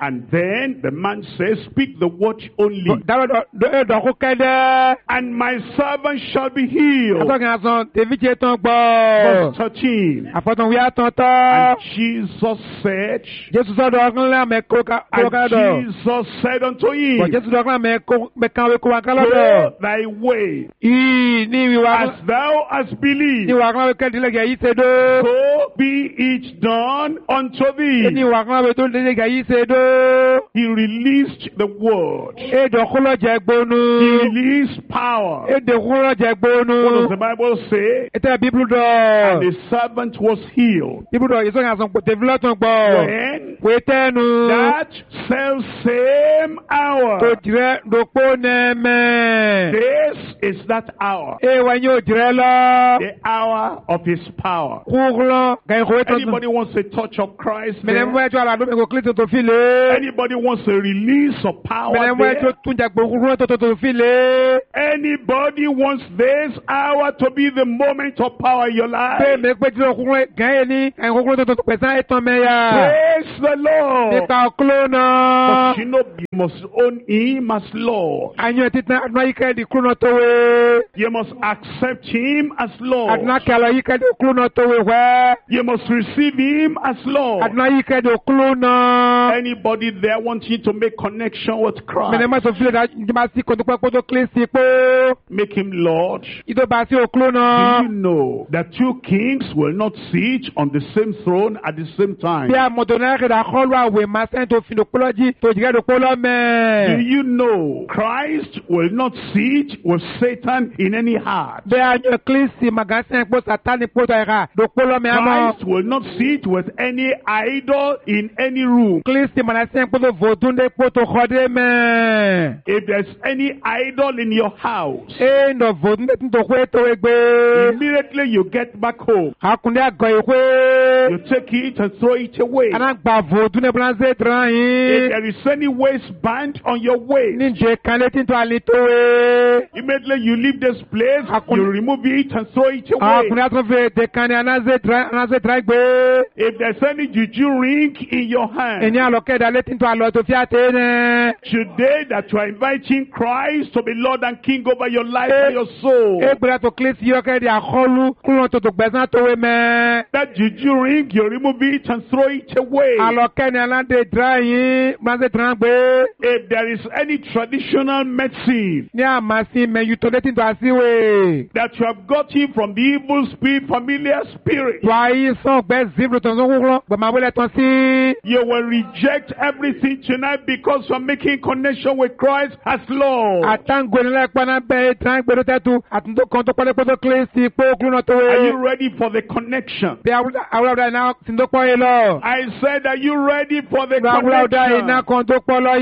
And then the man says, speak the word only, dáwọ́ dọ̀kú kẹ́dẹ́. and my servant shall be healed. Àtọ́kàn àsán tèmi tiẹ̀ tán gbọ́. Verse thirteen. Àfọ̀tàn wíyá tán And tọ́. Jesus said, Jésù sọ̀dọ̀ ọ̀kúnlẹ̀ àmẹ́ kó ká and dọ̀. Jesus said unto Bọ̀ him, Jésù dọ̀kúnlẹ̀ àmẹ́ kánwé kó wá kálọ̀ go dọ̀. thy way, Ìyí ní ìwà as thou hast ní believed, ìwà kánwé kẹ́dílẹ̀gẹ̀ yìí ṣe dó. so be it done unto Ní thee. ìwà kánwé tó lẹ́gẹ̀ yìí ṣe dó. He released the word. Èdè kúlọ̀ jẹ gbónú. He released power. Èdè kúlọ̀ jẹ What does gbónú. the Bible say? Ètò Bíbélù And dọ̀. the servant was healed. Bíbélù dọ̀ ìsọ̀kàn àsán tèmi lọ́tàn gbọ́. When Wé tẹ́nu. that self same Tó hour, jìrẹ́ dòpó nẹ́ẹ̀mẹ́. this is that hour, Èèwà yóò jìrẹ́ lọ. the hour of his power. Kúrúkúrọ́ kẹ́hìn kò wé tán. Anybody wants a touch of Christ Mẹ̀lẹ́mú there? ẹjọ́ àlàdó mi kò kílì tó fi lé. Anybody wants a release of power Mẹ̀lẹ́mú ẹjọ́ there? tún jà gbòkúrú tó tó fi lé. Anybody wants this hour to be the moment of power in your Pé life? mi pé tí òkúrú gẹ́yẹ ní ẹ̀yìn kúrú tó tó pẹ̀sán ẹ̀tàn mẹ́yà. Praise the Lord. Nípa ọkúló náà. But you know, you must own him as Lord. Àyàn títàn àdúrà yìí kẹ́ẹ̀dì kúrú náà tó wé. You must accept him as Lord. Àdúrà kẹ́lọ yìí kẹ́ẹ̀dì kúrú náà tó wé wẹ́. You must receive him as Lord. Àdúrà yìí kẹ́ẹ̀dì kúrú náà. Anybody there wanting to make connection with Mẹ̀lẹ́mú Christ, ẹ̀sọ́ fílẹ̀ dá ìjọba sí kòtòpẹ́ kótó kílé sí pé. make him Lord. Ìdóba sí òkúló náà. Do you know that two kings will not sit on the same throne at the same time? Bí a mọ̀tò náà kẹ́dà kọ́lù àwẹ̀ máa sẹ́yìn tó fi dòpólọ́ jí tó jìgẹ́ dòpólọ́ Do mẹ́. you know Christ will not sit with Satan in any heart? Bí a yọ kílísì màgásẹ́ pọ̀ sátánì pọ̀ tó ẹ̀ka dòpólọ́ mẹ́ àmọ́. Christ will not sit with any idol in any room. Kílísì màgásẹ́ pọ̀ tó vòdúndé pọ̀ tó kọ́dé mẹ́. If there's any idol in your house, Ẹ nọ vòdúndé tó kó ètò ẹgbẹ́. immediately you get back home, Àkùndé àgọ́ ìwé. you take it and throw it away. Aná gba vòdúndé bọ́lá ṣe dran If yín. there is any waistband on your waist, Níjẹ́ kan létí tó àlè tó wé. immediately you leave this place, Akun- you remove it and throw it away. Àkùndé àtúnfẹ́ ètè kan ní anáṣẹ́ dran gbé. If there's any juju ring in your hand, Ẹni àlọ́kẹ́dà létí tó àlọ́ tó fi àtẹ́ nẹ́. today that you are inviting Christ to be Lord and King over your life and your soul, Egbèrè tó kílísì yọkẹ́dì àkọlù kúrò tó tó gbẹ̀sán tó wé mẹ́. that juju ring, you remove it and throw it away. Àlọ́kẹ́ni aládé dran yín máṣe dran gbé. If there is any traditional medicine Ní àmàsí mẹ́yù tó létí tó àṣìwé. that you have gotten from the evil spirit, familiar spirit, Tó ayé sàn gbẹ́ zibru tó ń sọ kúrò gbẹ̀máwélẹ̀ tán sí. you will reject everything tonight because you are making connection with Christ as Lord. Àtàǹgbò nílẹ̀ pọ́nà bẹ́ẹ̀ dran gbèrú tẹ́tù àtúntò kan tó pọ́lẹ́ pọ́tò kílísì pé kúrò náà tó Are wé. you ready for the connection? Bí àwùrọ̀ iná tí tó pọ́ yé lọ. I said, are you ready for the Àwùrọ̀ iná connection? kan tó pọ́ lọ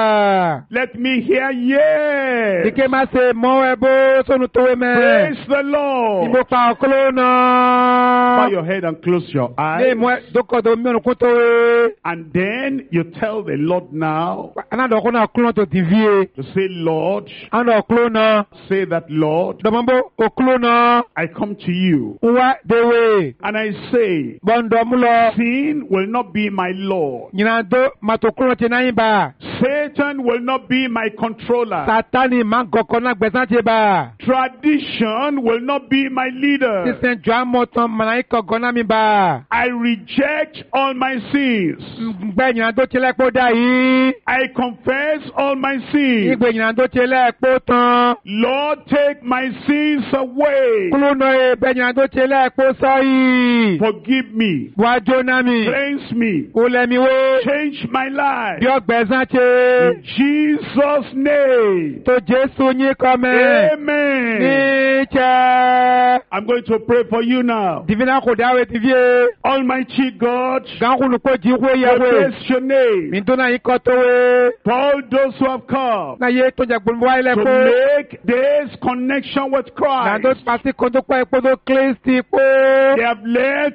yà. Let me hear yes. Ike máa ṣe mọ́ ẹ bó sónú tó wé mẹ́. Praise the Lord. Ìbò pa ọ̀kọ́lọ́ Bow náà. your head and close your Ní eyes. ìmọ̀ dókọ̀ tó mìíràn kún tó wé. And then you tell the Lord now, Anádọ̀kọ́ náà kúrò tó ti fi yé. to say, Lord, Anádọ̀kọ́ náà. say that, Lord, Dọ̀mọ́bó òkúrò náà. I come to you. Nwa dewe. And I say, Bọ̀ǹdọ̀ mú lọ. sin will not be my Lord. Nyina do matokuro ti náà yín bá. Satan will not be my controller. Sátánì máa ń kọ̀kọ́ náà gbẹ̀sán ti bá. Tradition will not be my leader. Sísè jọ àmọ̀tán mọ̀nà yín kọ̀kọ́ náà mi bá. I reject all my sins. Gbẹ̀ nyina do tilẹ̀ kó dà yìí. I confess all my sins. Ìgbẹ̀ nyina do tilẹ̀ kó tán. Lord, take my sins away. Kúlù náà yẹ bẹ̀ nyina do tilẹ̀ kó sọ yìí. Forgive me. Wájú náà mi. Cleanse me. Kò lẹ́mi wé. Change my life. Bí ọgbẹ̀sán ti. In Jesus' name. Tó Jésù yín kọ́ mẹ́. Amen. Ní jẹ́. I'm going to pray for you now. Divina kò dáwé ti fi yé. Almighty God, Gankulu kò jí wé yẹ we wé. bless your name Mi tó náà yín kọ́ tó wé. for all those who have come Na ye tó jẹ gbogbo wa ilẹ̀ to kó. make this connection with Na tó Christ. pàṣẹ kan tó pọ̀ epo tó kílísì pé. They have left their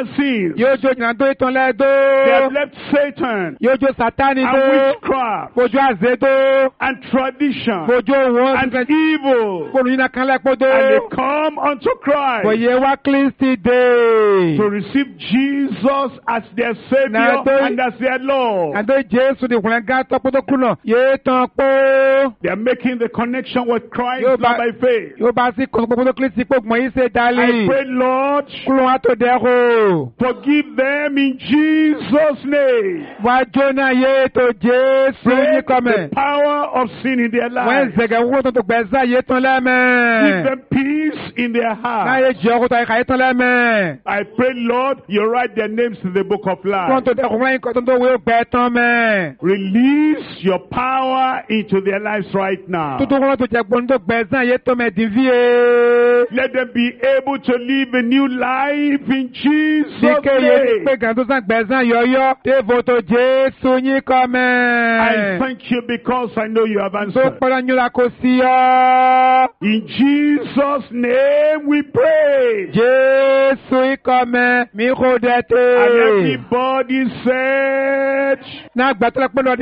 sins. Yóò jó ìjìnà tó ìtàn They lẹ́dọ́. have left Satan Yóò jó Sátánì and tó. witchcraft Fojú àzédó. and tradition Fojú òun and ọ̀sìn. evil. Fóònù yín náà kan lẹ́kpọ́dọ́. And they come unto Christ Fòye wá Kristi dé. to receive Jesus as their Savior Now, they- and as their Lord. Àdó Jésù ní ìkùnrin gá tọ́pọ́tọ́ kùnà. Yéé tán pé. They are making the connection with Christ Yo, not ba- by faith. Yóò bá sí kọ́sọ́pọ́tọ́ Kristi pé gbọ̀n yín ṣe I dálé. pray, Lord, Kúlọ̀ wá tó dẹ́kọ̀. forgive them in Jesus' name. Wá jóná yéé tó Jésù yín Break kọ́mẹ̀. the power of sin in their Wọ́n lives. zẹ̀gẹ̀ wúwo tó tó gbẹ̀sà yéé tán Give lẹ́mẹ̀. them peace in their Náà heart. yé jẹ́ ọkùnrin àyíká yéé tán lẹ́mẹ̀. I pray, Lord, you write their names in the book of Kúlọ̀ life. tó dẹ́kun wọ́n yín kọ́ tó tó wé gbẹ tán mẹ́. Release your power into their lives right now. Tutu kúlọ̀ tó jẹ́ gbọ́n tó gbẹ̀sà yéé tán mẹ́ dìvíye. Let them be able to live a new life in Jesus' Díkẹ́ yé pé name. gàn tó sàn gbẹ̀sà yọ̀yọ́. Téèfó tó Jésù yín kọ́ I mẹ́. thank you because I know you have Tó answered. pẹ́rẹ́ nyúra kò sí ọ́. In Jesus' name we pray. Jésù yín kọ́ mẹ́. Mi kò dẹ̀ And tè. everybody said, Náà gbàtọ́lẹ̀ pẹ́lú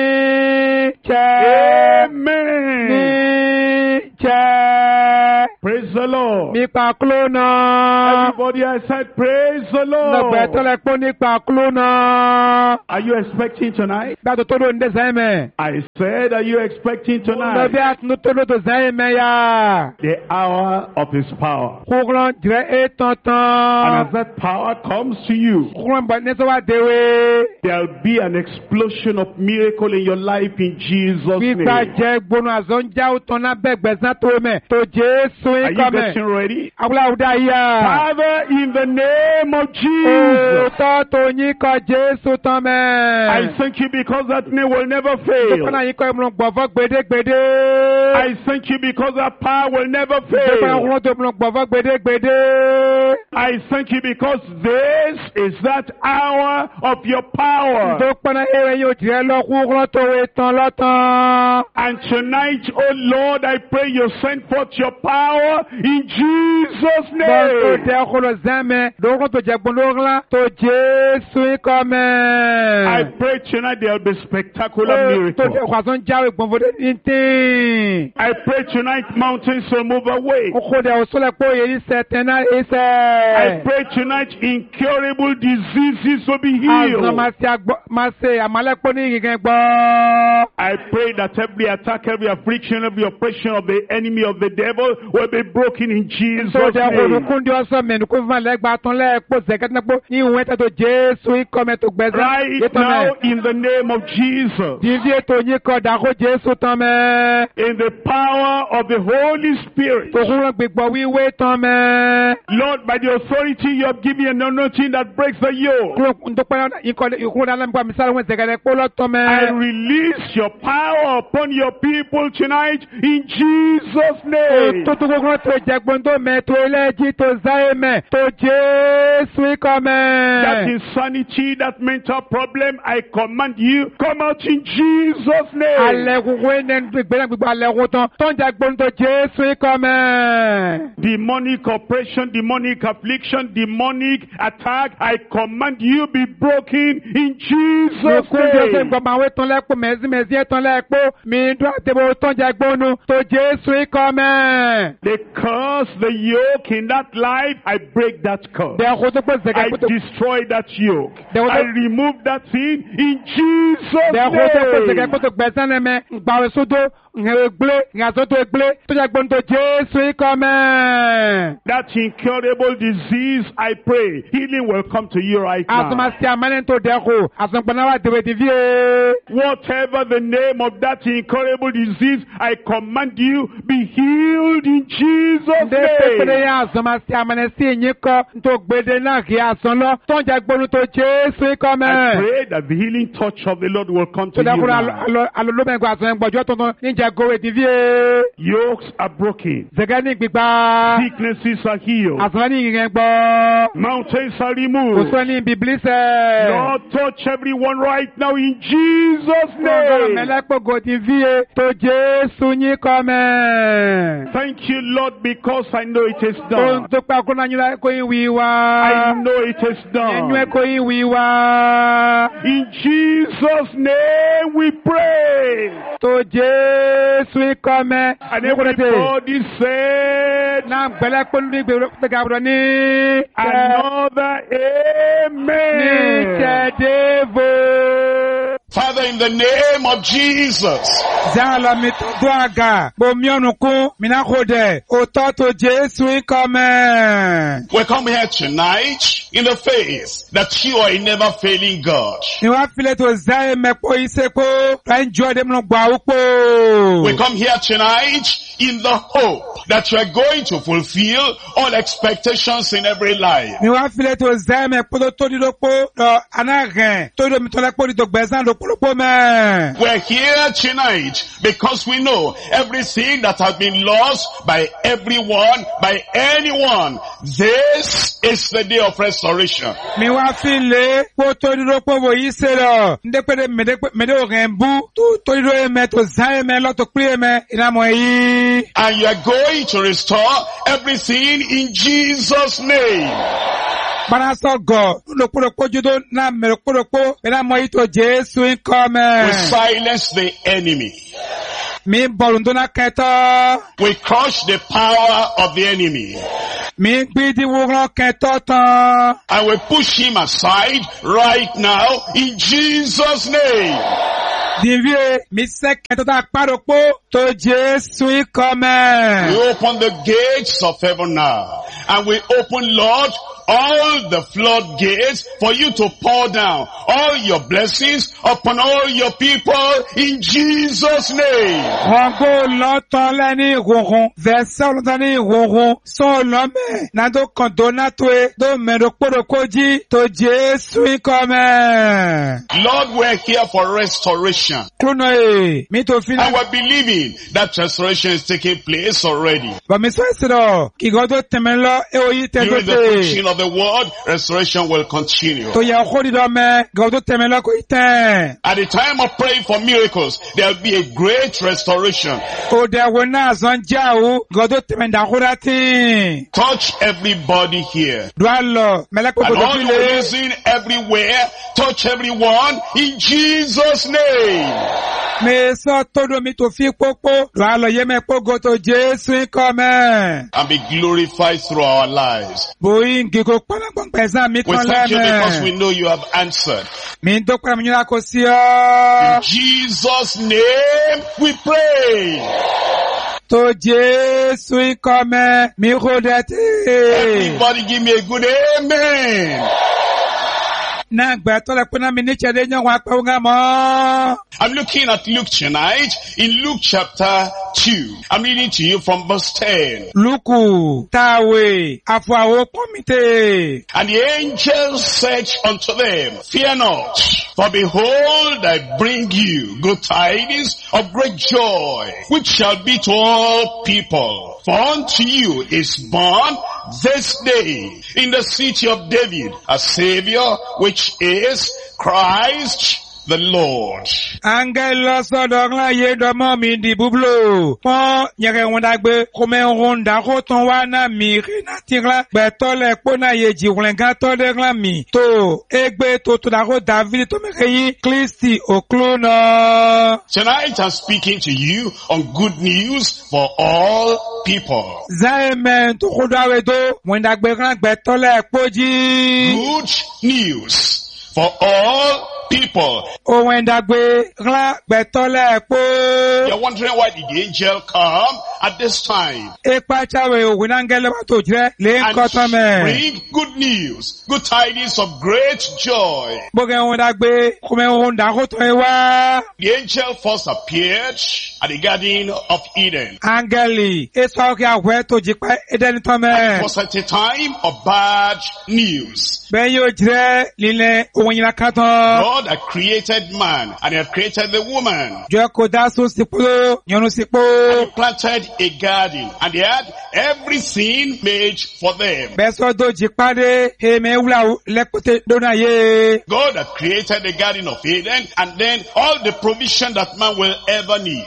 ní jẹ́. Amen. Ní jẹ́. Praise the Lord. Nípa kúló náà. Everybody, I said, praise the Náà Lord. gbàtọ́lẹ̀ pọ́ nípa kúló náà. Are you expecting tonight? Gbàtọ́ tó ló ń dé sẹ́yìn mẹ́. I said, are you expecting Lọ́bí tonight? àtúntò tó ló tó sẹ́yìn mẹ́ yá. The hour of His power. Kúrọ̀ jẹ́ ètò And tán. as that power comes to you, Kúrọ̀ bọ̀ ní sọ́wọ́ àdéwé. there'll be an explosion of miracle in your life in Jesus' Gbígbà name. jẹ́ gbónú àzọ́njá òtán náà bẹ́ẹ̀ gbẹ̀sán tó mẹ́. Tó Jésù Are ikọ̀ you mẹ́. getting ready? Awúláwúdá yá. Father, in the name of Jesus, Òótọ́ tó yín kọ Jésù tán mẹ́. I thank you because that name will never Tó fail. pẹ́nà yín kọ́ ìmúlò gbọ̀fọ́ gbèdégbèdé. I thank you because that power will never Tó pẹ́nà fail. kúrò tó ìmúlò gbọ̀fọ́ gbèdégbèdé. I thank you because this is that hour of your power. Tó pẹ́nà eré yóò jẹ́ lọ kúrò tó ìtàn lọ́tàn. And tonight, oh Lord, I pray you send forth your power in Jesus' Bọ́n tó name. jẹ́ kúrò zẹ́mẹ̀. Lókùn tó jẹ́ gbọ́nlóńlá tó Jésù ikọ̀ I mẹ́. pray tonight there will be spectacular Tó jẹ́ miracles. kwazọ́n jáwé gbọ̀nfọ́dé ní tíì. I pray tonight mountains will move away. Kókó dẹ̀ òṣèlè pé òye ìṣẹ̀ tẹ̀ná I ìṣẹ̀. pray tonight incurable diseases will be Àzàn healed. máa ṣe àgbọ̀- máa ṣe àmàlẹ́pọ̀ ní ìgẹ̀gẹ̀ gbọ́. I pray that every attack, every affliction, every oppression of the enemy of the devil will be broken in Jesus' Sọ́jà name. olùkúndé ọ̀sán mẹ́nu kó fún àlẹ́gbà tán lẹ́ẹ̀pọ̀ zẹ̀kẹ́tẹ́pọ̀ ní ìwọ̀n ẹ̀tẹ́ tó Jésù ikọ̀ mẹ́ tó gbẹ̀sẹ̀. Right now, in the name of Jesus, Dìbí ètò yín kọ dàkó Jésù tán mẹ́. in the power of the Holy Spirit, Tòkúrọ̀ gbìgbọ́ wíwé tán mẹ́. Lord, by the authority you have given me, and anointing that breaks the yoke, Kúrò ntọ́pẹ́ ìkúrò alámìkọ́ àmì sáré wọn zẹ̀kẹ́tẹ́ pọ́ lọ́tọ́ I mẹ́. release your power upon your people tonight in Jesus' name. Tó tó kókó tó jẹ̀gbọ́n tó mẹ́ tó ẹlẹ́jì tó záyé mẹ́ tó Jésù ikọ̀ mẹ́. That insanity, that mental problem, I command you, come out in Jesus' name. Alẹ́kùn wo ẹni gbẹ̀rẹ̀ gbígbọ́ alẹ́kùn tán tó ń jẹ̀gbọ́n tó Jésù ikọ̀ mẹ́. Demonic oppression, demonic affliction, demonic attack, I command you be broken in Jesus' Lókun Jésù name. gbọ́ máa wé tán lẹ́kpọ̀ mẹ́sìmẹ́sì ẹ̀ tán lẹ́kpọ̀ mi dún àtẹ̀bọ̀ tó ń jẹ̀gbọ́n tó Jésù ikọ̀ mẹ́. The curse, the yoke in that life, I break that curse. Dẹ̀kun tó pọ̀ I zẹ̀kẹ́ tó destroy that yoke. There was I a- remove that sin in Jesus' Dẹ̀kun tó pọ̀ name. zẹ̀kẹ́ tó gbẹ̀sán lẹ́mẹ́ gbàwé sódò ńgbélé ńgbàsódò égbélé tó jẹ̀gbọ́n tó Jésù ikọ̀ mẹ́. That incurable disease, I pray, healing will come to you right now. Asomasi amane tó dẹ́kun asọ̀gbọ́náwá dèwé dìvíye. Whatever the name of that incurable disease, I command you, be healed in Jesus' Ndé pépéré name. yẹn asọ̀masi amane sí ìyín kọ́ tó gbèdé náà kí asọ̀ lọ tó ń jẹ̀gbọ́n tó Jésù ikọ̀ I mẹ́. pray that the healing touch of the Lord will come to Tó you dẹ́kun now. alolómẹ́gbà asọ̀ yẹn gbọ́jọ́ tuntun níjà ya go we divie. Yokes are broken. Zegani gbigba. Sicknesses are healed. Asani ngengbo. Mountains are removed. Osoni biblise. Lord, touch everyone right now in Jesus' name. Melepo go divie to Jesu ni come. Thank you, Lord, because I know it is done. To pa ko na nyula ko yin wiwa. I know it is done. Enwe ko yin wiwa. In Jesus' name we pray. To Jesu come. And everybody said, na bele ko ni gbe te gabro ni. Another amen. Father, in the name of Jesus, Zala mitudwaga bomyonuku minakode ototo Jesu come. we come here tonight in the faith that you are a never failing God. Ni wa file to zae mepo iseko ranjo dem no gba upo. We come here tonight in the hope that you are going to fulfill all expectations in every life. Ni wa file to zae mepo to to dilopo do anagen to do mitolapo di to gbezan do polopo me. We're here tonight because we know everything that has been lost by everyone, by anyone. This is the day of restoration. Mi wa file po to dilopo bo isero ndepede mede mede ogenbu to to dilo me to zae me lo to prie me inamo yi. And you are going to restore everything in Jesus' name. Banaso God, no puro judo na me puro po, ena mo ito Jesu in come. We silence the enemy. Mi bolundona keto. We crush the power of the enemy. Mi gbidi wuglo keto ta. And we push him aside right now in Jesus' name. Divie mi seketo ta paropo to Jesu in come. We open the gates of heaven now. And we open, Lord, all the floodgates for you to pour down all your blessings upon all your people in Jesus' name. Wango loto leni gongon, versa lotani gongon, so lome, nado kondona tue, do mero poro koji, to Jesu come. Lord, we're here for restoration. Kuno e, mi to fina. And we're believing that restoration is taking place already. Ba mi so esero, ki godo temelo e oyi te During the dote. preaching of the word, restoration will continue. To ya khodi do me, godo temelo ko ite. At the time of praying for miracles, there will be a great restoration. O de wona zon jawu, godo temenda khurati. Touch everybody here. Dwalo, meleko And godo all you file. using everywhere, touch everyone in Jesus' name. Me so todo mi to fi popo, dwalo ye me pogo to Jesu come. And be glorified through our lives. Boyin gigo pana gbon pesa mi We kon thank you because leme. we know you have answered. Mi do kwa mi la ko si In o. Jesus' name we pray. To Jesu come, mi rodete. Everybody give me a good amen. Na gba to le pona mi ni chede nyan wa pa nga mo. I'm looking at Luke tonight in Luke chapter two. I'm reading to you from verse ten. Luku tawe afwa o pomite. And the angel said unto them, Fear not, for behold, I bring you good tidings of great joy, which shall be to all people. For unto you is born this day in the city of David a Savior, which is Christ the Lord. Angelo so dogla ye do mo mi di bublo. Pon yere wonda gbe kome ronda ko ton wa na mi ri na tigla gbe to le pona ye ji wlenga to de gla mi. To egbe to to da ko David to me yi Christi o clona. Tonight I'm speaking to you on good news for all people. Zaemen to ko dawe do wonda gbe gla gbe to le poji. Good news for all people. O wonda gbe gla gbe to le po. You're wondering why did the angel come at this time E pa chawe o winangele ba to jre le nkoto and me. bring good news, good tidings of great joy. Boge wonda gbe kome wonda ko to e wa. The angel first appeared at the Garden of Eden. Angeli, eso ke awe to jipa edeni to It me. was at a time of bad news. Ben yo jre lile ohun yin katon. God had created man and he had created the woman. Jọ kó dá sún sípò, yọnu sípò. He planted a garden and he had everything made for them. Bẹ́sọ̀ dojì pàdé, èmi wúlà lẹ́kùtẹ̀ dóná yé. God had created the Garden of Eden and then all the provision that man will ever need.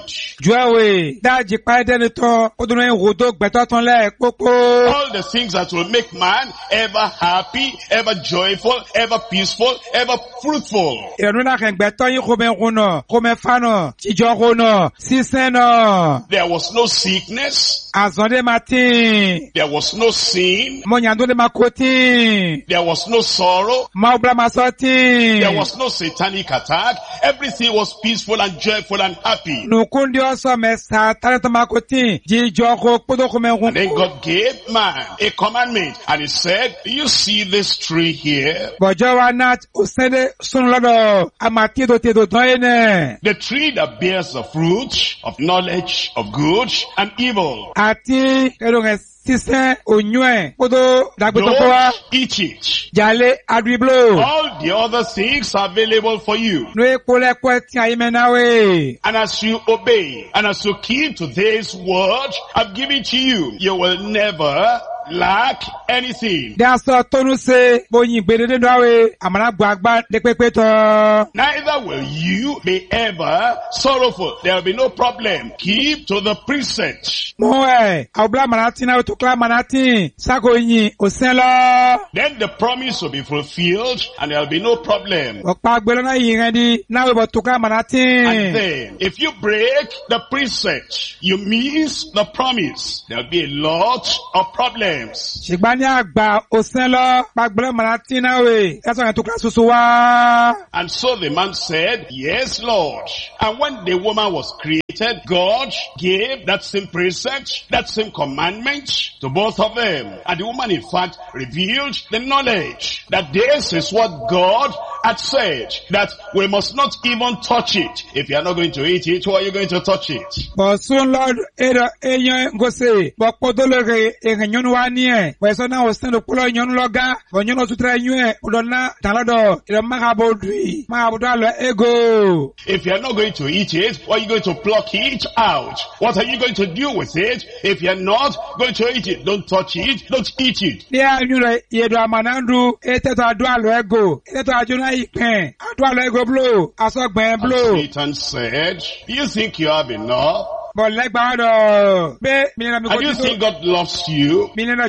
Jọ́wé, dájì pàdé ní tán, ó dúró ń wòdó gbẹ̀tọ́ tán lẹ́ pópó. All the things that will make man ever happy, ever joyful, ever peaceful, ever fruitful. Ìrọ̀nù náà kẹ̀ gbẹ̀tọ́ yín kó mẹ́ hun náà, kó mẹ́ fa náà, jíjọ hun náà, sísẹ́ náà. There was no sickness. Àzọ̀ndé máa tíì. There was no sin. Mọ̀nyàndó máa kó tíì. There was no sorrow. Máa bla máa sọ tíì. There was no satanic attack. Everything was peaceful and joyful and happy. Nùkúndí ọ̀sọ̀ mẹ́sà tálẹ́tọ̀ máa kó tíì. Jíjọ kó kpódó kó mẹ́ hun. And then God gave man a commandment and he said, you see this tree here? Bọ̀jọ́ wa náà ó sẹ́dẹ̀ sún lọ́dọ̀ àmàtídò tèdò tán yé nẹ̀. The tree that bears the fruit of knowledge of good and evil. Àti ẹ̀rọ sísẹ́ ònyú ẹ̀ kpódó dàgbétọ́ kó wa. Don't eat it. Jàlé adúléblo. All the other things are available for you. Nú epo lẹ́kọ́ tí a yí mẹ́ náà wé. And as you obey and as you keep to this word I've given to you, you will never lack anything. Dasọ tónú se bóyin gbèdédé dọ́wé àmàlà gbàgbà dépépé tán. Neither will you be ever sorrowful. There will be no problem. Keep to the precept. Mo ẹ̀ àwùbá mànàtí náà tó kílá mànàtí sáko yin òsín lọ. Then the promise will be fulfilled and there will be no problem. Ọ̀pá gbélé náà yìí rẹ̀ di náà wíwọ̀ tó kílá mànàtí. And then, if you break the precept, you miss the promise. There will be a lot of problems. Ṣùgbọ́n ní àgbà òsín lọ pàgbélé mànàtí náà wé ẹ̀sán yẹn tó kílá soso wá. And so the man said, yes, Lord. And when the woman was created, God gave that same precept, that same commandment to both of them. And the woman, in fact, revealed the knowledge that this is what God had said, that we must not even touch it. If you are not going to eat it, why are you going to touch it? Bọ̀sùn Lord ẹ̀rọ ẹ̀yàn gòsè bọ̀pọ̀dọ̀ lórí ìrìnyọ́nù wa ní ẹ̀. Wẹ̀sán náà wò sẹ́nu kúlọ̀ ìyọ́nù lọ́gá. Bọ̀nyọ́nù òtútù ẹ̀yún ẹ̀ ọ̀dọ̀ náà tàlọ́dọ̀ ìrọ̀ máàbọ̀dùì máàbọ̀dọ̀ àlọ́ ego. If you are not going to eat it, why are you going to pluck it out? What are you going to do with it? If you are not going to eat it, don't touch it, don't eat it. Ní àyùn rẹ̀ ìyẹ̀dọ̀ àmànàndù ètètò àdó àlọ́ ego. Ètètò àjọyọ̀ ìpín àdó àlọ́ ego blow àsọ̀gbẹ̀n blow. And Satan said, do you think you have enough? But like Bado, be And you think God loves you?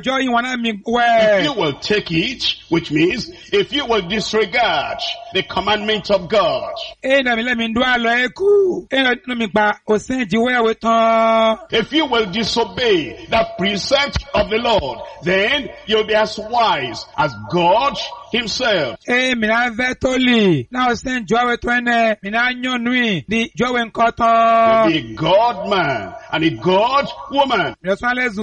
If you will take it, which means if you will disregard the commandment of God, if you will disobey the precept of the Lord, then you'll be as wise as God Himself. Eh, mina vetoli. Now send Joe twene. Mina nyonui di Joe nkoto. Be a God man and a God woman. You come like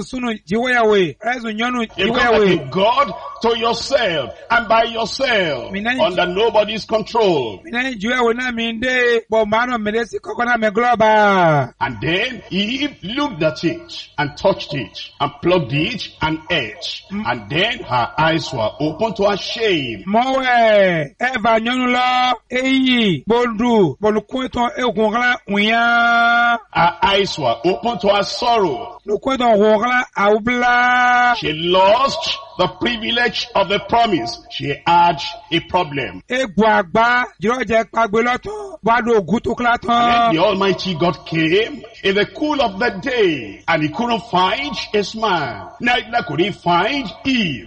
a God to yourself and by yourself under nobody's control. And then Eve looked at it and touched it and plucked it and ate. And then her eyes were open to her shame. Mowe, Eva nyonula, eyi, bondu, bolukwento ekunga uya. Her eyes were open to her sorrow. Lukwento wogla aubla. She lost the privilege of the promise. She had a problem. And then the Almighty God came in the cool of the day and He couldn't find His man. Neither could He find Eve.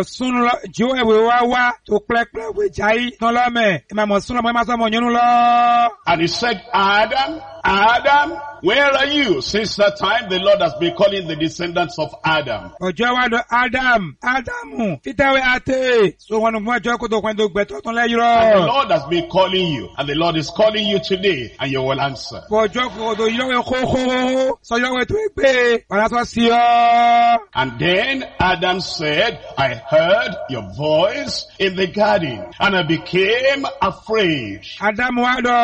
And He said, Adam, Adam, where are you? Since that time, the Lord has been calling the descendants of Adam. Adam, Adam, so one of my and the Lord has been calling you, and the Lord is calling you today, and you will answer. And then Adam said, I heard your voice in the garden, and I became afraid. Adam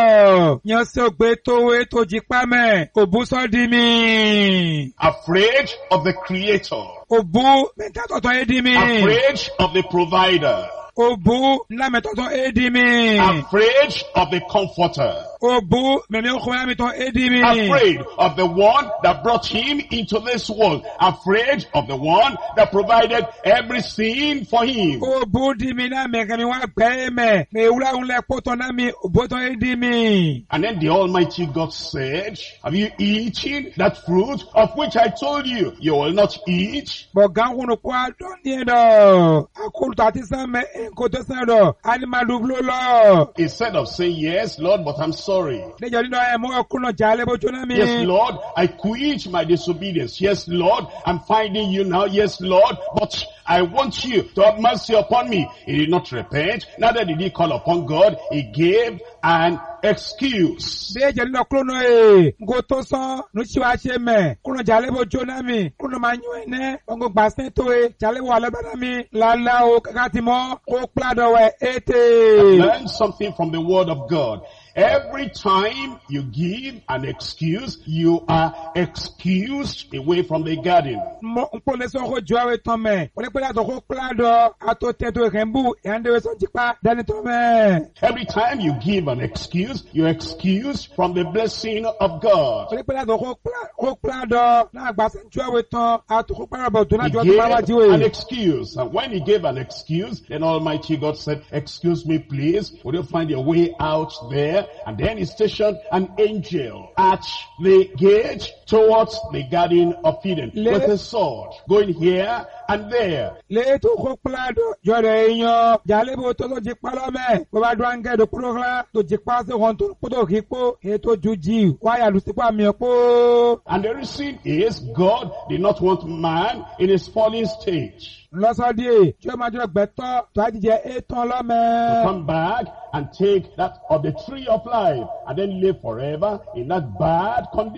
afraid of the Creator. Afraid of the Provider. Obu, na metoton edimi. Afraid of the comforter. Obu, meme okona meton edimi. Afraid of the one that brought him into this world. Afraid of the one that provided everything for him. Obu dimi na mekami wa peme. Me ula unle poto na mi boton edimi. And then the Almighty God said, have you eaten that fruit of which I told you you will not eat? But ganguno kwa doni do. Akulu tati sa me enkoto sa do. Anima dublo lo. Instead of saying, yes, Lord, but I'm sorry. Ne jodi do e mo okuno jale bo chuna mi. Yes, Lord, I quit my disobedience. Yes, Lord, I'm finding you now. Yes, Lord, but I want you to have mercy upon me. He did not repent. Neither did he call upon God. He gave an excuse. De jodi do klono e. Ngoto so no chiwa che me. Kuno jale bo chuna mi. Kuno manyo ene. Ongo basen to e. Jale bo alabada mi. La la o kakati mo. O plado we ete. Learn something from the word of God. Every time you give an excuse, you are excused away from the garden. Every time you give an excuse, you're excused from the blessing of God. He gave an excuse, and when he gave an excuse, then Almighty God said, excuse me please, will you find your way out there? And then he stationed an angel at the gate towards the garden of Eden Le with a sword, going here and there. And the reason is God did not want man in his fallen state to come back and take that of the tree of life and then live forever in that bad condition.